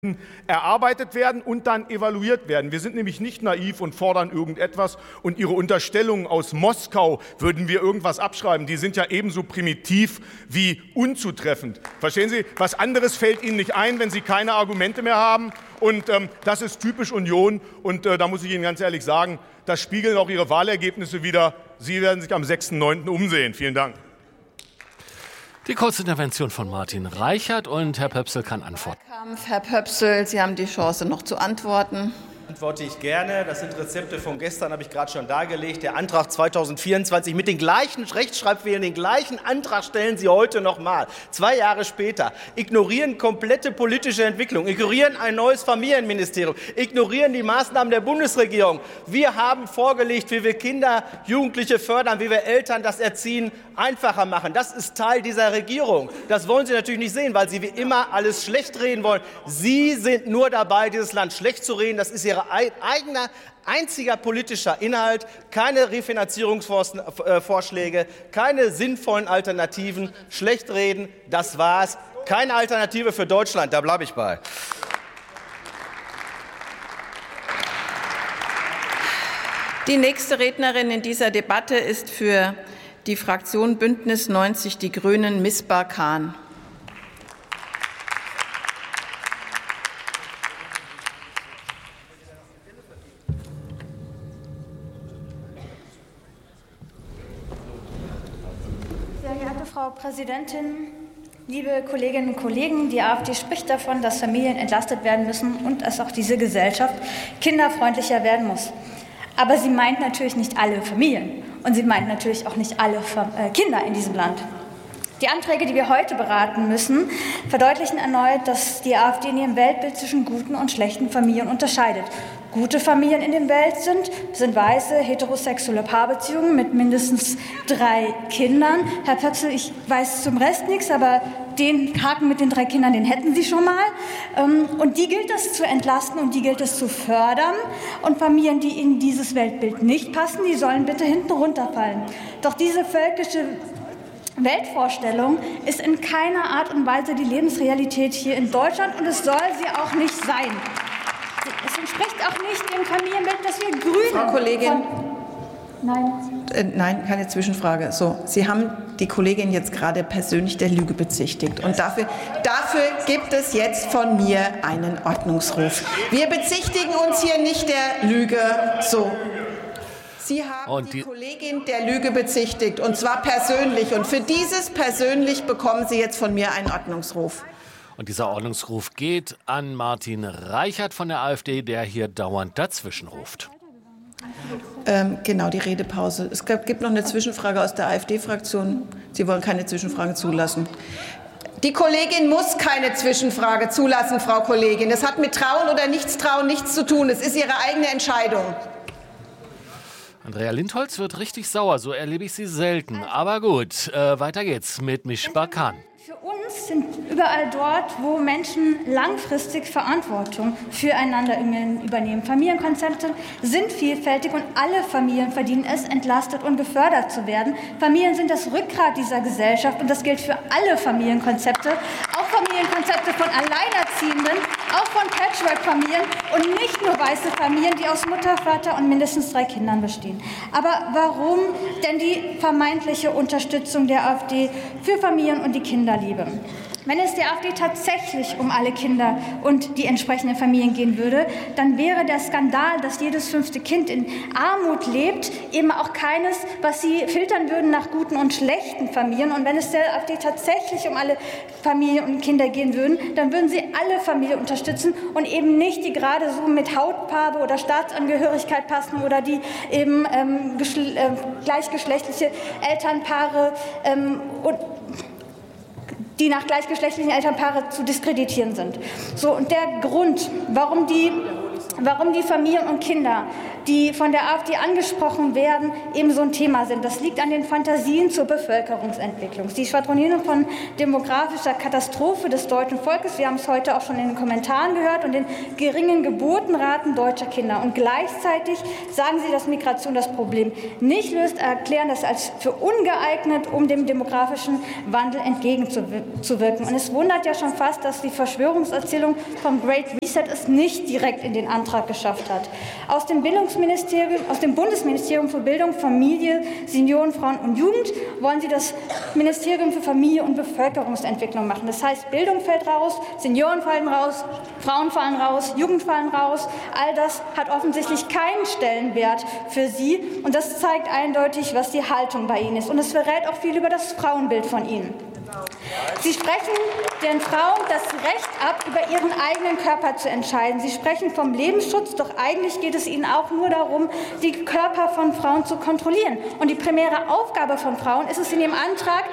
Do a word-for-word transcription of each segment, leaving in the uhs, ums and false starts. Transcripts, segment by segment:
erarbeitet werden und dann evaluiert werden. Wir sind nämlich nicht naiv und fordern irgendetwas, und Ihre Unterstellungen aus Moskau, würden wir irgendwas abschreiben, die sind ja ebenso primitiv wie unzutreffend. Verstehen Sie? Was anderes fällt Ihnen nicht ein, wenn Sie keine Argumente mehr haben, und ähm, das ist typisch Union, und äh, da muss ich Ihnen ganz ehrlich sagen, das spiegeln auch Ihre Wahlergebnisse wider. Sie werden sich am sechsten neunten umsehen. Vielen Dank. Die Kurzintervention von Martin Reichert, und Herr Pöpsel kann antworten. Herr Pöpsel, Sie haben die Chance, noch zu antworten. Antworte ich gerne. Das sind Rezepte von gestern, habe ich gerade schon dargelegt. Der Antrag zweitausendvierundzwanzig mit den gleichen Rechtschreibfehlern, den gleichen Antrag stellen Sie heute noch mal. Zwei Jahre später. Ignorieren komplette politische Entwicklung, ignorieren ein neues Familienministerium, ignorieren die Maßnahmen der Bundesregierung. Wir haben vorgelegt, wie wir Kinder, Jugendliche fördern, wie wir Eltern das Erziehen einfacher machen. Das ist Teil dieser Regierung. Das wollen Sie natürlich nicht sehen, weil Sie wie immer alles schlecht reden wollen. Sie sind nur dabei, dieses Land schlecht zu reden. Das ist Ihre eigener, einziger politischer Inhalt, keine Refinanzierungsvorschläge, keine sinnvollen Alternativen, schlecht reden, das war's. Keine Alternative für Deutschland, da bleibe ich bei. Die nächste Rednerin in dieser Debatte ist für die Fraktion Bündnis neunzig Die Grünen Misbah Khan. Frau Präsidentin, liebe Kolleginnen und Kollegen! Die AfD spricht davon, dass Familien entlastet werden müssen und dass auch diese Gesellschaft kinderfreundlicher werden muss. Aber sie meint natürlich nicht alle Familien, und sie meint natürlich auch nicht alle Kinder in diesem Land. Die Anträge, die wir heute beraten müssen, verdeutlichen erneut, dass die AfD in ihrem Weltbild zwischen guten und schlechten Familien unterscheidet. Gute Familien in der Welt sind, sind weiße, heterosexuelle Paarbeziehungen mit mindestens drei Kindern. Herr Pöpsel, ich weiß zum Rest nichts, aber den Haken mit den drei Kindern, den hätten Sie schon mal. Und die gilt es zu entlasten und die gilt es zu fördern. Und Familien, die in dieses Weltbild nicht passen, die sollen bitte hinten runterfallen. Doch diese völkische Weltvorstellung ist in keiner Art und Weise die Lebensrealität hier in Deutschland, und es soll sie auch nicht sein. Es entspricht auch nicht dem Familienbild, das wir Grüne... Frau Kollegin. Nein. Äh, nein, keine Zwischenfrage. So, Sie haben die Kollegin jetzt gerade persönlich der Lüge bezichtigt. Und dafür, dafür gibt es jetzt von mir einen Ordnungsruf. Wir bezichtigen uns hier nicht der Lüge. So. Sie haben und die, die Kollegin der Lüge bezichtigt, und zwar persönlich. Und für dieses persönlich bekommen Sie jetzt von mir einen Ordnungsruf. Und dieser Ordnungsruf geht an Martin Reichert von der AfD, der hier dauernd dazwischen ruft. Ähm, genau, die Redepause. Es gibt noch eine Zwischenfrage aus der AfD-Fraktion. Sie wollen keine Zwischenfrage zulassen. Die Kollegin muss keine Zwischenfrage zulassen, Frau Kollegin. Das hat mit Trauen oder Nichtstrauen nichts zu tun. Es ist Ihre eigene Entscheidung. Andrea Lindholz wird richtig sauer, so erlebe ich sie selten. Aber gut, äh, weiter geht's mit Misbah Khan. Für uns sind überall dort, wo Menschen langfristig Verantwortung füreinander übernehmen. Familienkonzepte sind vielfältig, und alle Familien verdienen es, entlastet und gefördert zu werden. Familien sind das Rückgrat dieser Gesellschaft, und das gilt für alle Familienkonzepte, auch Familienkonzepte von Alleinerziehenden, auch von Patchwork-Familien und nicht nur weiße Familien, die aus Mutter, Vater und mindestens drei Kindern bestehen. Aber warum denn die vermeintliche Unterstützung der AfD für Familien und die Kinderliebe? Wenn es der AfD tatsächlich um alle Kinder und die entsprechenden Familien gehen würde, dann wäre der Skandal, dass jedes fünfte Kind in Armut lebt, eben auch keines, was Sie filtern würden nach guten und schlechten Familien. Und wenn es der AfD tatsächlich um alle Familien und Kinder gehen würden, dann würden Sie alle Familien unterstützen und eben nicht die gerade so mit Hautfarbe oder Staatsangehörigkeit passen oder die eben ähm, äh, gleichgeschlechtliche Elternpaare ähm, und die nach gleichgeschlechtlichen Elternpaare zu diskreditieren sind. So, und der Grund, warum die, warum die Familien und Kinder die von der AfD angesprochen werden, eben so ein Thema sind. Das liegt an den Fantasien zur Bevölkerungsentwicklung. Sie schwadronieren von demografischer Katastrophe des deutschen Volkes. Wir haben es heute auch schon in den Kommentaren gehört und den geringen Geburtenraten deutscher Kinder. Und gleichzeitig sagen Sie, dass Migration das Problem nicht löst, erklären das als für ungeeignet, um dem demografischen Wandel entgegenzuwirken. Und es wundert ja schon fast, dass die Verschwörungserzählung vom Great Reset es nicht direkt in den Antrag geschafft hat. Aus dem Bildungsministerium, aus dem Bundesministerium für Bildung, Familie, Senioren, Frauen und Jugend wollen Sie das Ministerium für Familie und Bevölkerungsentwicklung machen. Das heißt, Bildung fällt raus, Senioren fallen raus, Frauen fallen raus, Jugend fallen raus. All das hat offensichtlich keinen Stellenwert für Sie. Und das zeigt eindeutig, was die Haltung bei Ihnen ist. Und es verrät auch viel über das Frauenbild von Ihnen. Sie sprechen den Frauen das Recht ab, über ihren eigenen Körper zu entscheiden. Sie sprechen vom Lebensschutz, doch eigentlich geht es Ihnen auch nur darum, die Körper von Frauen zu kontrollieren. Und die primäre Aufgabe von Frauen ist es in Ihrem Antrag,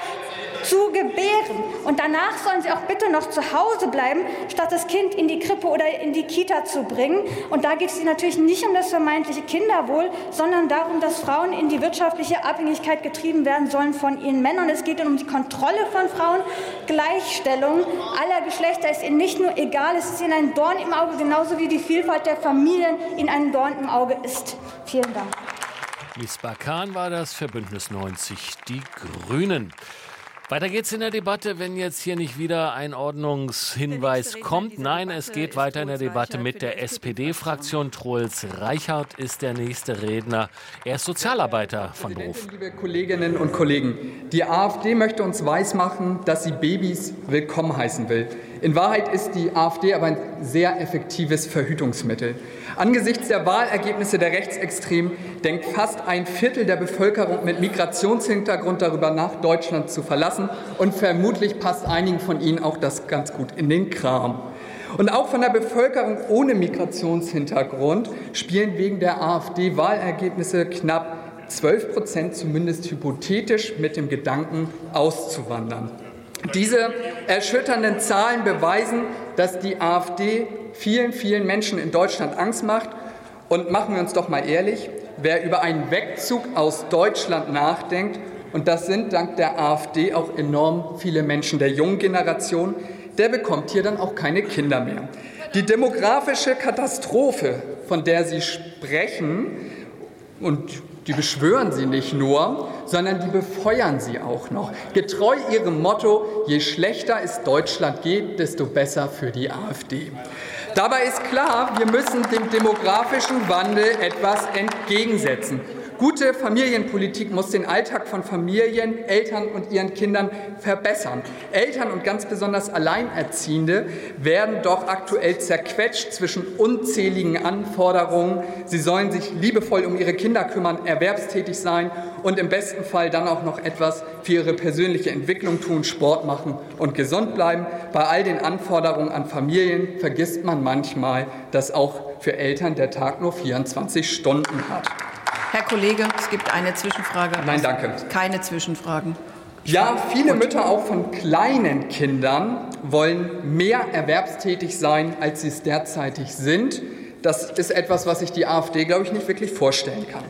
zu gebären. Und danach sollen sie auch bitte noch zu Hause bleiben, statt das Kind in die Krippe oder in die Kita zu bringen. Und da geht es natürlich nicht um das vermeintliche Kinderwohl, sondern darum, dass Frauen in die wirtschaftliche Abhängigkeit getrieben werden sollen von ihren Männern. Es geht um die Kontrolle von Frauen. Gleichstellung aller Geschlechter ist ihnen nicht nur egal, es ist ihnen ein Dorn im Auge, genauso wie die Vielfalt der Familien ihnen ein Dorn im Auge ist. Vielen Dank. Misbah Khan war das für Bündnis neunzig Die Grünen. Weiter geht's in der Debatte, wenn jetzt hier nicht wieder ein Ordnungshinweis kommt. Nein, es geht weiter in der Debatte mit der S P D-Fraktion. Troels Reichert ist der nächste Redner. Er ist Sozialarbeiter von Beruf. Liebe Kolleginnen und Kollegen, die AfD möchte uns weismachen, dass sie Babys willkommen heißen will. In Wahrheit ist die AfD aber ein sehr effektives Verhütungsmittel. Angesichts der Wahlergebnisse der Rechtsextremen denkt fast ein Viertel der Bevölkerung mit Migrationshintergrund darüber nach, Deutschland zu verlassen. Und vermutlich passt einigen von Ihnen auch das ganz gut in den Kram. Und auch von der Bevölkerung ohne Migrationshintergrund spielen wegen der AfD-Wahlergebnisse knapp zwölf Prozent zumindest hypothetisch mit dem Gedanken, auszuwandern. Diese erschütternden Zahlen beweisen, dass die AfD vielen, vielen Menschen in Deutschland Angst macht. Und machen wir uns doch mal ehrlich, wer über einen Wegzug aus Deutschland nachdenkt, und das sind dank der AfD auch enorm viele Menschen der jungen Generation, der bekommt hier dann auch keine Kinder mehr. Die demografische Katastrophe, von der Sie sprechen, und die beschwören Sie nicht nur, sondern die befeuern Sie auch noch. Getreu Ihrem Motto, je schlechter es Deutschland geht, desto besser für die AfD. Dabei ist klar, wir müssen dem demografischen Wandel etwas entgegensetzen. Gute Familienpolitik muss den Alltag von Familien, Eltern und ihren Kindern verbessern. Eltern und ganz besonders Alleinerziehende werden doch aktuell zerquetscht zwischen unzähligen Anforderungen. Sie sollen sich liebevoll um ihre Kinder kümmern, erwerbstätig sein und im besten Fall dann auch noch etwas für ihre persönliche Entwicklung tun, Sport machen und gesund bleiben. Bei all den Anforderungen an Familien vergisst man manchmal, dass auch für Eltern der Tag nur vierundzwanzig Stunden hat. Herr Kollege, es gibt eine Zwischenfrage. Nein, danke. Keine Zwischenfragen. Ja, viele Mütter auch von kleinen Kindern wollen mehr erwerbstätig sein, als sie es derzeitig sind. Das ist etwas, was sich die AfD, glaube ich, nicht wirklich vorstellen kann.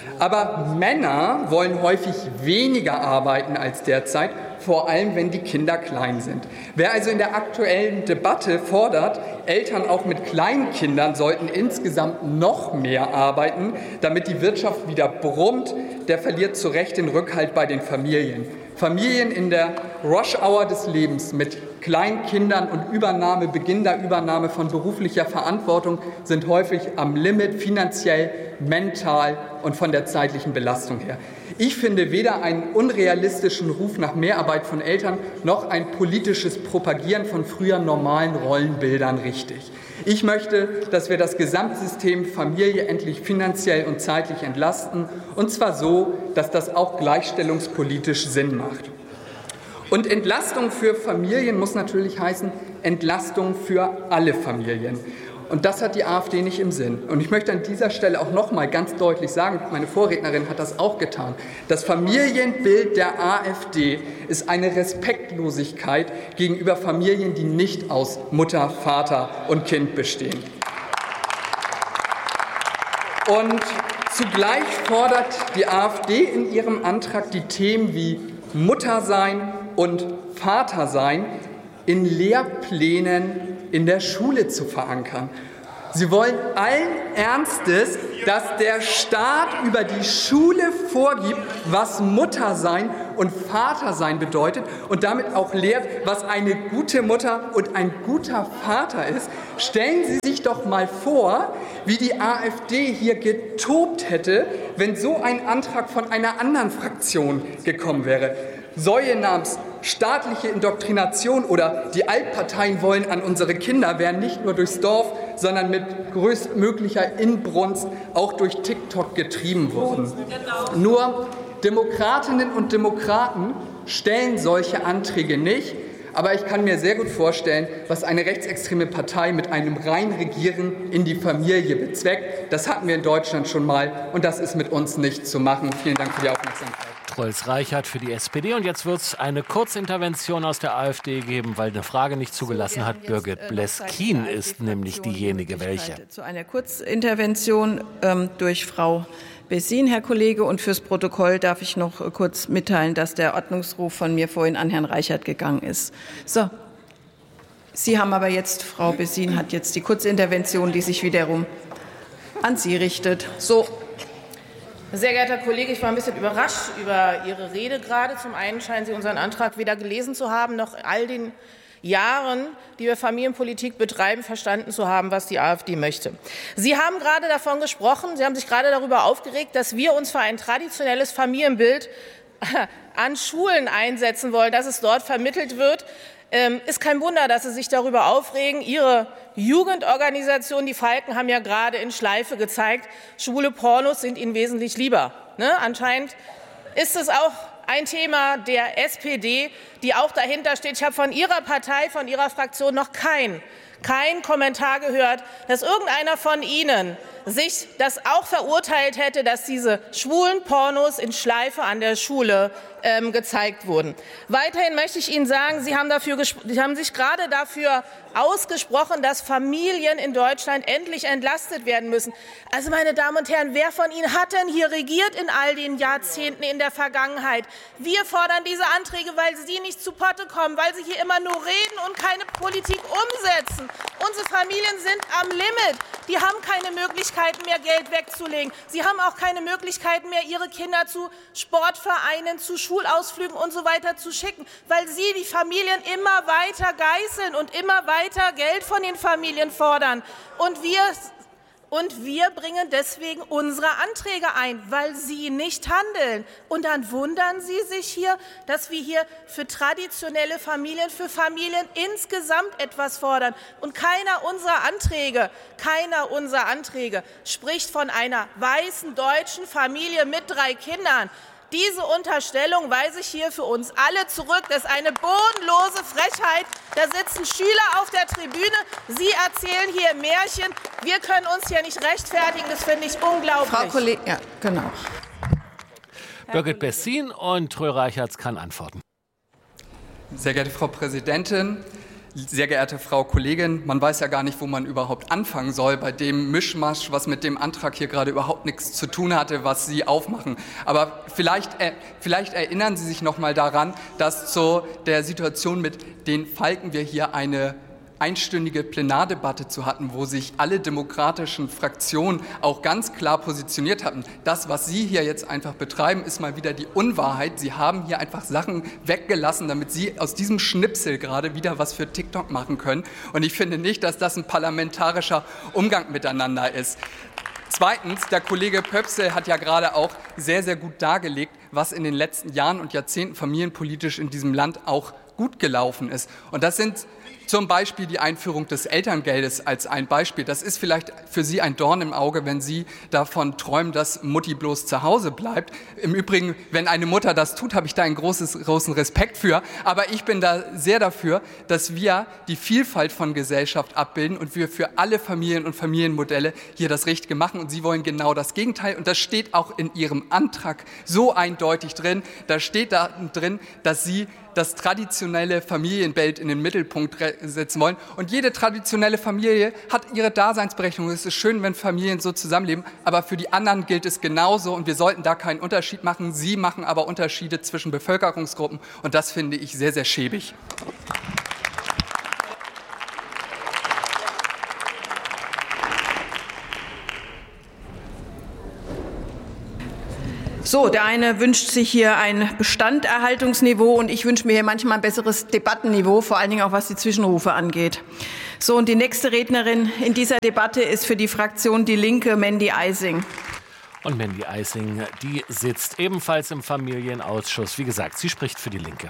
Aber Männer wollen häufig weniger arbeiten als derzeit, vor allem wenn die Kinder klein sind. Wer also in der aktuellen Debatte fordert, Eltern auch mit kleinen Kindern sollten insgesamt noch mehr arbeiten, damit die Wirtschaft wieder brummt, der verliert zu Recht den Rückhalt bei den Familien. Familien in der Rush-Hour des Lebens mit kleinen Kindern und Übernahme, Beginn der Übernahme von beruflicher Verantwortung sind häufig am Limit finanziell, mental und von der zeitlichen Belastung her. Ich finde weder einen unrealistischen Ruf nach Mehrarbeit von Eltern noch ein politisches Propagieren von früher normalen Rollenbildern richtig. Ich möchte, dass wir das Gesamtsystem Familie endlich finanziell und zeitlich entlasten, und zwar so, dass das auch gleichstellungspolitisch Sinn macht. Und Entlastung für Familien muss natürlich heißen Entlastung für alle Familien. Und das hat die AfD nicht im Sinn. Und ich möchte an dieser Stelle auch noch mal ganz deutlich sagen, meine Vorrednerin hat das auch getan, das Familienbild der AfD ist eine Respektlosigkeit gegenüber Familien, die nicht aus Mutter, Vater und Kind bestehen. Und zugleich fordert die AfD in ihrem Antrag die Themen wie Muttersein und Vatersein in Lehrplänen in der Schule zu verankern. Sie wollen allen Ernstes, dass der Staat über die Schule vorgibt, was Muttersein und Vatersein bedeutet und damit auch lehrt, was eine gute Mutter und ein guter Vater ist. Stellen Sie sich doch mal vor, wie die AfD hier getobt hätte, wenn so ein Antrag von einer anderen Fraktion gekommen wäre. Säue namens staatliche Indoktrination oder die Altparteien wollen an unsere Kinder wären nicht nur durchs Dorf, sondern mit größtmöglicher Inbrunst auch durch TikTok getrieben worden. Nur Demokratinnen und Demokraten stellen solche Anträge nicht. Aber ich kann mir sehr gut vorstellen, was eine rechtsextreme Partei mit einem rein Regieren in die Familie bezweckt. Das hatten wir in Deutschland schon mal und das ist mit uns nicht zu machen. Vielen Dank für die Aufmerksamkeit. Trolls-Reichert für die S P D. Und jetzt wird es eine Kurzintervention aus der AfD geben, weil eine Frage nicht zugelassen hat. Birgit Bleskin ist nämlich diejenige, welche. Zu einer Kurzintervention ähm, durch Frau Bessin, Herr Kollege. Und fürs Protokoll darf ich noch kurz mitteilen, dass der Ordnungsruf von mir vorhin an Herrn Reichert gegangen ist. So. Sie haben aber jetzt, Frau Bessin hat jetzt die Kurzintervention, die sich wiederum an Sie richtet. So. Sehr geehrter Kollege, ich war ein bisschen überrascht über Ihre Rede gerade. Zum einen scheinen Sie unseren Antrag weder gelesen zu haben, noch all den Jahren, die wir Familienpolitik betreiben, verstanden zu haben, was die AfD möchte. Sie haben gerade davon gesprochen, Sie haben sich gerade darüber aufgeregt, dass wir uns für ein traditionelles Familienbild an Schulen einsetzen wollen, dass es dort vermittelt wird. Ähm, ist kein Wunder, dass Sie sich darüber aufregen. Ihre Jugendorganisation, die Falken, haben ja gerade in Schleife gezeigt, schwule Pornos sind Ihnen wesentlich lieber. Ne? Anscheinend ist es auch ein Thema der S P D, die auch dahinter steht. Ich habe von Ihrer Partei, von Ihrer Fraktion noch kein, kein Kommentar gehört, dass irgendeiner von Ihnen sich das auch verurteilt hätte, dass diese schwulen Pornos in Schleife an der Schule ähm, gezeigt wurden. Weiterhin möchte ich Ihnen sagen, Sie haben, dafür, Sie haben sich gerade dafür ausgesprochen, dass Familien in Deutschland endlich entlastet werden müssen. Also, meine Damen und Herren, wer von Ihnen hat denn hier regiert in all den Jahrzehnten in der Vergangenheit? Wir fordern diese Anträge, weil Sie nicht zu Potte kommen, weil Sie hier immer nur reden und keine Politik umsetzen. Unsere Familien sind am Limit. Die haben keine Möglichkeiten mehr, Geld wegzulegen. Sie haben auch keine Möglichkeiten mehr, ihre Kinder zu Sportvereinen, zu Schulausflügen und so weiter zu schicken, weil Sie die Familien immer weiter geißeln und immer weiter Geld von den Familien fordern. Und wir Und wir bringen deswegen unsere Anträge ein, weil Sie nicht handeln. Und dann wundern Sie sich hier, dass wir hier für traditionelle Familien, für Familien insgesamt etwas fordern. Und keiner unserer Anträge, keiner unserer Anträge spricht von einer weißen deutschen Familie mit drei Kindern. Diese Unterstellung weise ich hier für uns alle zurück. Das ist eine bodenlose Frechheit. Da sitzen Schüler auf der Tribüne. Sie erzählen hier Märchen. Wir können uns hier nicht rechtfertigen. Das finde ich unglaublich. Frau Kollegin, ja, genau. Birgit Bessin und Tröll-Reichertz kann antworten. Sehr geehrte Frau Präsidentin, sehr geehrte Frau Kollegin, man weiß ja gar nicht, wo man überhaupt anfangen soll bei dem Mischmasch, was mit dem Antrag hier gerade überhaupt nichts zu tun hatte, was Sie aufmachen. Aber vielleicht, äh, vielleicht erinnern Sie sich noch mal daran, dass zu der Situation mit den Falken wir hier eine einstündige Plenardebatte zu hatten, wo sich alle demokratischen Fraktionen auch ganz klar positioniert hatten. Das, was Sie hier jetzt einfach betreiben, ist mal wieder die Unwahrheit. Sie haben hier einfach Sachen weggelassen, damit Sie aus diesem Schnipsel gerade wieder was für TikTok machen können. Und ich finde nicht, dass das ein parlamentarischer Umgang miteinander ist. Zweitens, der Kollege Pöpsel hat ja gerade auch sehr, sehr gut dargelegt, was in den letzten Jahren und Jahrzehnten familienpolitisch in diesem Land auch gut gelaufen ist. Und das sind zum Beispiel die Einführung des Elterngeldes als ein Beispiel. Das ist vielleicht für Sie ein Dorn im Auge, wenn Sie davon träumen, dass Mutti bloß zu Hause bleibt. Im Übrigen, wenn eine Mutter das tut, habe ich da einen großes, großen Respekt für. Aber ich bin da sehr dafür, dass wir die Vielfalt von Gesellschaft abbilden und wir für alle Familien und Familienmodelle hier das Richtige machen. Und Sie wollen genau das Gegenteil. Und das steht auch in Ihrem Antrag so eindeutig drin. Da steht da drin, dass Sie das traditionelle Familienbild in den Mittelpunkt setzen wollen. Und jede traditionelle Familie hat ihre Daseinsberechtigung. Es ist schön, wenn Familien so zusammenleben, aber für die anderen gilt es genauso und wir sollten da keinen Unterschied machen. Sie machen aber Unterschiede zwischen Bevölkerungsgruppen und das finde ich sehr, sehr schäbig. So, der eine wünscht sich hier ein Bestanderhaltungsniveau und ich wünsche mir hier manchmal ein besseres Debattenniveau, vor allen Dingen auch was die Zwischenrufe angeht. So, und die nächste Rednerin in dieser Debatte ist für die Fraktion Die Linke Mandy Eising. Und Mandy Eising, die sitzt ebenfalls im Familienausschuss. Wie gesagt, sie spricht für Die Linke.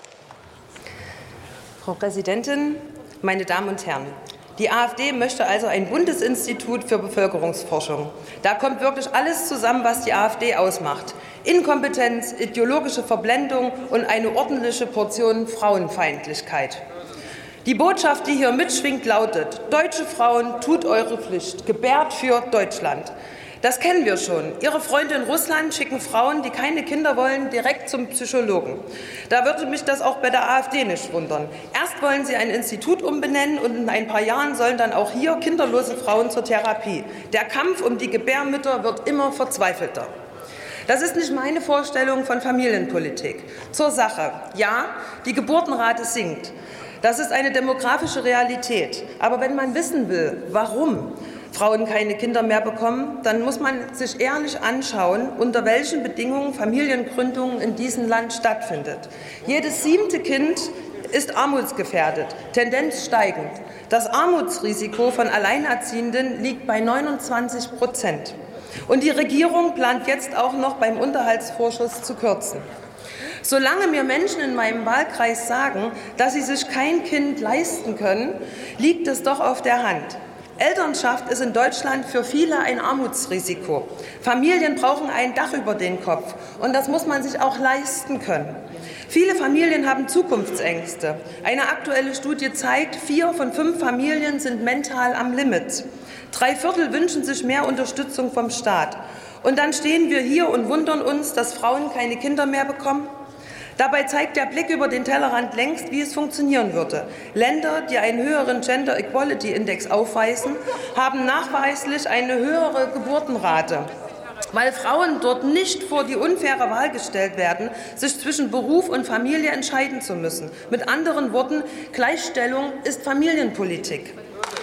Frau Präsidentin, meine Damen und Herren! Die AfD möchte also ein Bundesinstitut für Bevölkerungsforschung. Da kommt wirklich alles zusammen, was die AfD ausmacht. Inkompetenz, ideologische Verblendung und eine ordentliche Portion Frauenfeindlichkeit. Die Botschaft, die hier mitschwingt, lautet: Deutsche Frauen, tut eure Pflicht, gebärt für Deutschland. Das kennen wir schon. Ihre Freunde in Russland schicken Frauen, die keine Kinder wollen, direkt zum Psychologen. Da würde mich das auch bei der AfD nicht wundern. Erst wollen sie ein Institut umbenennen und in ein paar Jahren sollen dann auch hier kinderlose Frauen zur Therapie. Der Kampf um die Gebärmütter wird immer verzweifelter. Das ist nicht meine Vorstellung von Familienpolitik. Zur Sache. Ja, die Geburtenrate sinkt. Das ist eine demografische Realität. Aber wenn man wissen will, warum Frauen keine Kinder mehr bekommen, dann muss man sich ehrlich anschauen, unter welchen Bedingungen Familiengründung in diesem Land stattfindet. Jedes siebte Kind ist armutsgefährdet, Tendenz steigend. Das Armutsrisiko von Alleinerziehenden liegt bei neunundzwanzig Prozent. Und die Regierung plant jetzt auch noch beim Unterhaltsvorschuss zu kürzen. Solange mir Menschen in meinem Wahlkreis sagen, dass sie sich kein Kind leisten können, liegt es doch auf der Hand. Elternschaft ist in Deutschland für viele ein Armutsrisiko. Familien brauchen ein Dach über den Kopf und das muss man sich auch leisten können. Viele Familien haben Zukunftsängste. Eine aktuelle Studie zeigt, vier von fünf Familien sind mental am Limit. Drei Viertel wünschen sich mehr Unterstützung vom Staat. Und dann stehen wir hier und wundern uns, dass Frauen keine Kinder mehr bekommen. Dabei zeigt der Blick über den Tellerrand längst, wie es funktionieren würde. Länder, die einen höheren Gender Equality Index aufweisen, haben nachweislich eine höhere Geburtenrate. Weil Frauen dort nicht vor die unfaire Wahl gestellt werden, sich zwischen Beruf und Familie entscheiden zu müssen. Mit anderen Worten, Gleichstellung ist Familienpolitik.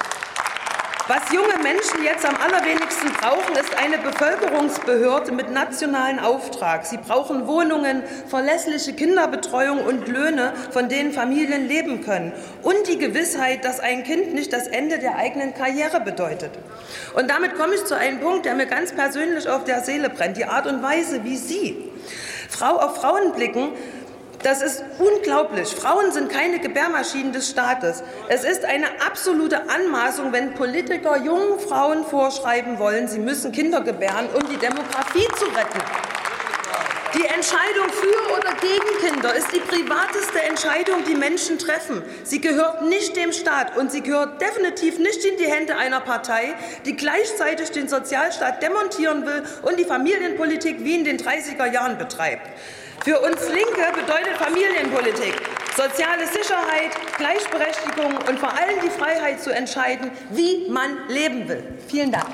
Was junge Menschen jetzt am allerwenigsten brauchen, ist eine Bevölkerungsbehörde mit nationalem Auftrag. Sie brauchen Wohnungen, verlässliche Kinderbetreuung und Löhne, von denen Familien leben können. Und die Gewissheit, dass ein Kind nicht das Ende der eigenen Karriere bedeutet. Und damit komme ich zu einem Punkt, der mir ganz persönlich auf der Seele brennt. Die Art und Weise, wie Sie Frau auf Frauen blicken, das ist unglaublich. Frauen sind keine Gebärmaschinen des Staates. Es ist eine absolute Anmaßung, wenn Politiker jungen Frauen vorschreiben wollen, sie müssen Kinder gebären, um die Demografie zu retten. Die Entscheidung für oder gegen Kinder ist die privateste Entscheidung, die Menschen treffen. Sie gehört nicht dem Staat und sie gehört definitiv nicht in die Hände einer Partei, die gleichzeitig den Sozialstaat demontieren will und die Familienpolitik wie in den dreißiger Jahren betreibt. Für uns Linke bedeutet Familienpolitik soziale Sicherheit, Gleichberechtigung und vor allem die Freiheit zu entscheiden, wie man leben will. Vielen Dank.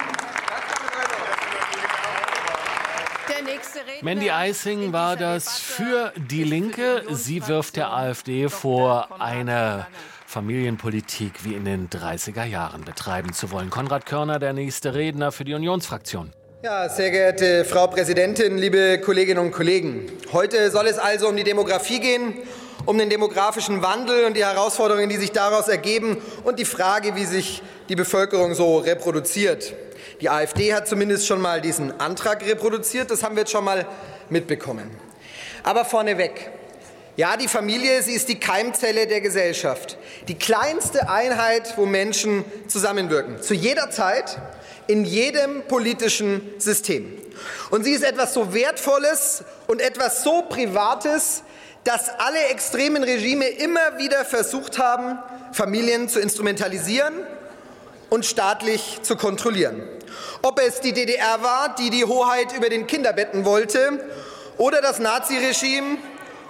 Mandy Eising war das für Die Linke. Sie wirft der AfD vor, eine Familienpolitik wie in den dreißiger Jahren betreiben zu wollen. Konrad Körner, der nächste Redner für die Unionsfraktion. Ja, sehr geehrte Frau Präsidentin, liebe Kolleginnen und Kollegen! Heute soll es also um die Demografie gehen, um den demografischen Wandel und die Herausforderungen, die sich daraus ergeben und die Frage, wie sich die Bevölkerung so reproduziert. Die AfD hat zumindest schon mal diesen Antrag reproduziert, das haben wir jetzt schon mal mitbekommen. Aber vorneweg. Ja, die Familie, sie ist die Keimzelle der Gesellschaft, die kleinste Einheit, wo Menschen zusammenwirken, zu jeder Zeit, in jedem politischen System. Und sie ist etwas so Wertvolles und etwas so Privates, dass alle extremen Regime immer wieder versucht haben, Familien zu instrumentalisieren und staatlich zu kontrollieren. Ob es die D D R war, die die Hoheit über den Kinderbetten wollte, oder das Naziregime,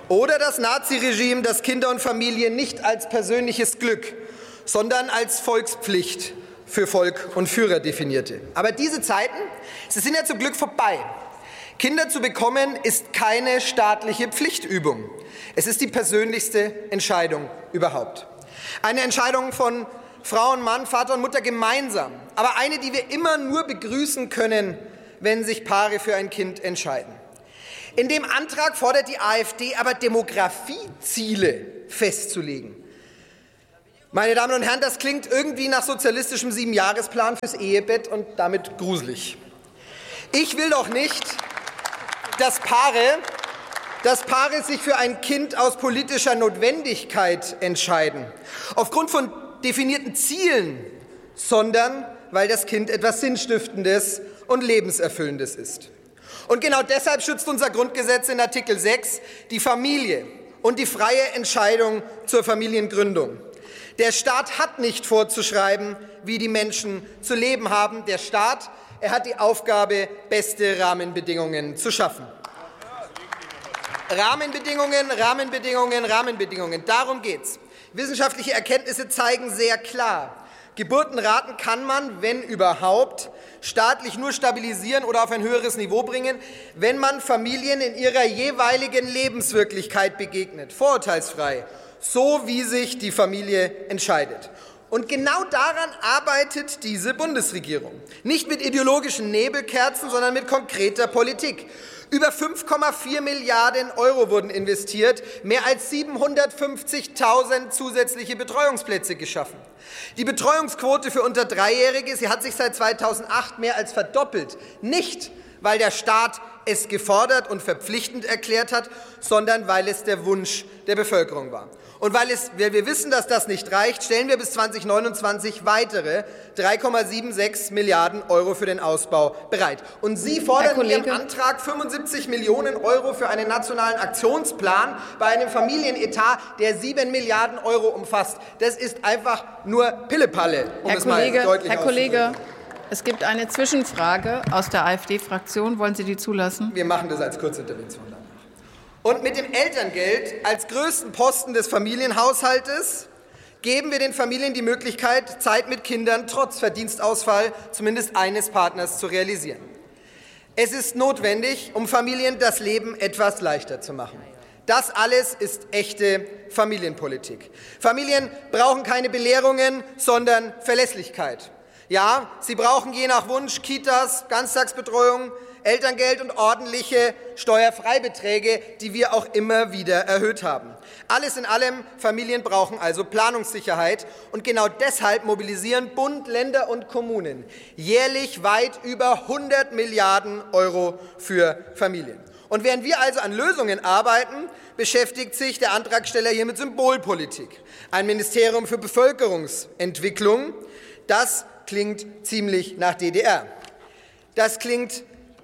Oder das Naziregime, das Kinder und Familien nicht als persönliches Glück, sondern als Volkspflicht für Volk und Führer definierte. Aber diese Zeiten, sie sind ja zum Glück vorbei. Kinder zu bekommen ist keine staatliche Pflichtübung. Es ist die persönlichste Entscheidung überhaupt. Eine Entscheidung von Frau und Mann, Vater und Mutter gemeinsam, aber eine, die wir immer nur begrüßen können, wenn sich Paare für ein Kind entscheiden. In dem Antrag fordert die AfD aber Demografieziele festzulegen. Meine Damen und Herren, das klingt irgendwie nach sozialistischem Siebenjahresplan fürs Ehebett und damit gruselig. Ich will doch nicht, dass Paare, dass Paare sich für ein Kind aus politischer Notwendigkeit entscheiden, aufgrund von definierten Zielen, sondern weil das Kind etwas Sinnstiftendes und Lebenserfüllendes ist. Und genau deshalb schützt unser Grundgesetz in Artikel sechs die Familie und die freie Entscheidung zur Familiengründung. Der Staat hat nicht vorzuschreiben, wie die Menschen zu leben haben. Der Staat, er hat die Aufgabe, beste Rahmenbedingungen zu schaffen. Rahmenbedingungen, Rahmenbedingungen, Rahmenbedingungen. Darum geht's. Wissenschaftliche Erkenntnisse zeigen sehr klar, Geburtenraten kann man, wenn überhaupt, staatlich nur stabilisieren oder auf ein höheres Niveau bringen, wenn man Familien in ihrer jeweiligen Lebenswirklichkeit begegnet, vorurteilsfrei, so wie sich die Familie entscheidet. Und genau daran arbeitet diese Bundesregierung. Nicht mit ideologischen Nebelkerzen, sondern mit konkreter Politik. Über fünf Komma vier Milliarden Euro wurden investiert, mehr als siebenhundertfünfzigtausend zusätzliche Betreuungsplätze geschaffen. Die Betreuungsquote für unter Dreijährige, sie hat sich seit zweitausendacht mehr als verdoppelt. Nicht, weil der Staat es gefordert und verpflichtend erklärt hat, sondern weil es der Wunsch der Bevölkerung war. Und weil, es, weil wir wissen, dass das nicht reicht, stellen wir bis zweitausendneunundzwanzig weitere drei Komma sechsundsiebzig Milliarden Euro für den Ausbau bereit. Und Sie fordern in Ihrem Antrag fünfundsiebzig Millionen Euro für einen nationalen Aktionsplan bei einem Familienetat, der sieben Milliarden Euro umfasst. Das ist einfach nur Pillepalle, um Herr es Kollege, mal deutlich Herr Kollege, es gibt eine Zwischenfrage aus der AfD-Fraktion. Wollen Sie die zulassen? Wir machen das als Kurzintervention dann. Und mit dem Elterngeld als größten Posten des Familienhaushaltes geben wir den Familien die Möglichkeit, Zeit mit Kindern trotz Verdienstausfall zumindest eines Partners zu realisieren. Es ist notwendig, um Familien das Leben etwas leichter zu machen. Das alles ist echte Familienpolitik. Familien brauchen keine Belehrungen, sondern Verlässlichkeit. Ja, sie brauchen je nach Wunsch Kitas, Ganztagsbetreuung, Elterngeld und ordentliche Steuerfreibeträge, die wir auch immer wieder erhöht haben. Alles in allem, Familien brauchen also Planungssicherheit. Und genau deshalb mobilisieren Bund, Länder und Kommunen jährlich weit über hundert Milliarden Euro für Familien. Und während wir also an Lösungen arbeiten, beschäftigt sich der Antragsteller hier mit Symbolpolitik. Ein Ministerium für Bevölkerungsentwicklung, das klingt ziemlich nach D D R. Das klingt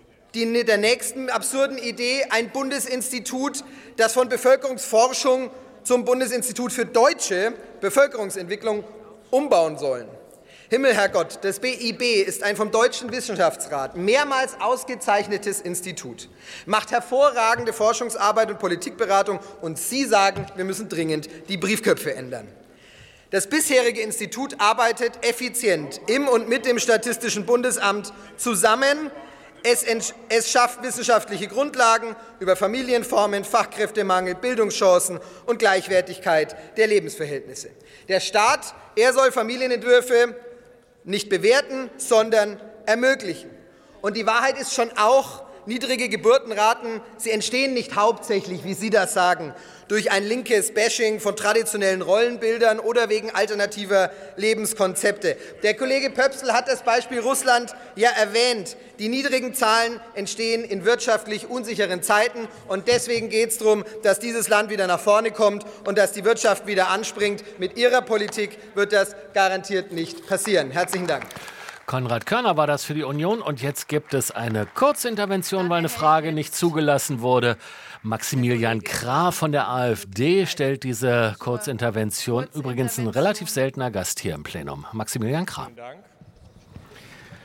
die der nächsten absurden Idee, ein Bundesinstitut, das von Bevölkerungsforschung zum Bundesinstitut für deutsche Bevölkerungsentwicklung umbauen sollen. Himmel, Herrgott, das B I B ist ein vom Deutschen Wissenschaftsrat mehrmals ausgezeichnetes Institut, macht hervorragende Forschungsarbeit und Politikberatung, und Sie sagen, wir müssen dringend die Briefköpfe ändern. Das bisherige Institut arbeitet effizient im und mit dem Statistischen Bundesamt zusammen. Es, es schafft wissenschaftliche Grundlagen über Familienformen, Fachkräftemangel, Bildungschancen und Gleichwertigkeit der Lebensverhältnisse. Der Staat, er soll Familienentwürfe nicht bewerten, sondern ermöglichen. Und die Wahrheit ist schon auch, niedrige Geburtenraten, sie entstehen nicht hauptsächlich, wie Sie das sagen, durch ein linkes Bashing von traditionellen Rollenbildern oder wegen alternativer Lebenskonzepte. Der Kollege Pöpsl hat das Beispiel Russland ja erwähnt. Die niedrigen Zahlen entstehen in wirtschaftlich unsicheren Zeiten, und deswegen geht es darum, dass dieses Land wieder nach vorne kommt und dass die Wirtschaft wieder anspringt. Mit Ihrer Politik wird das garantiert nicht passieren. Herzlichen Dank. Konrad Körner war das für die Union. Und jetzt gibt es eine Kurzintervention, weil eine Frage nicht zugelassen wurde. Maximilian Krah von der AfD stellt diese Kurzintervention. Übrigens ein relativ seltener Gast hier im Plenum. Maximilian Krah.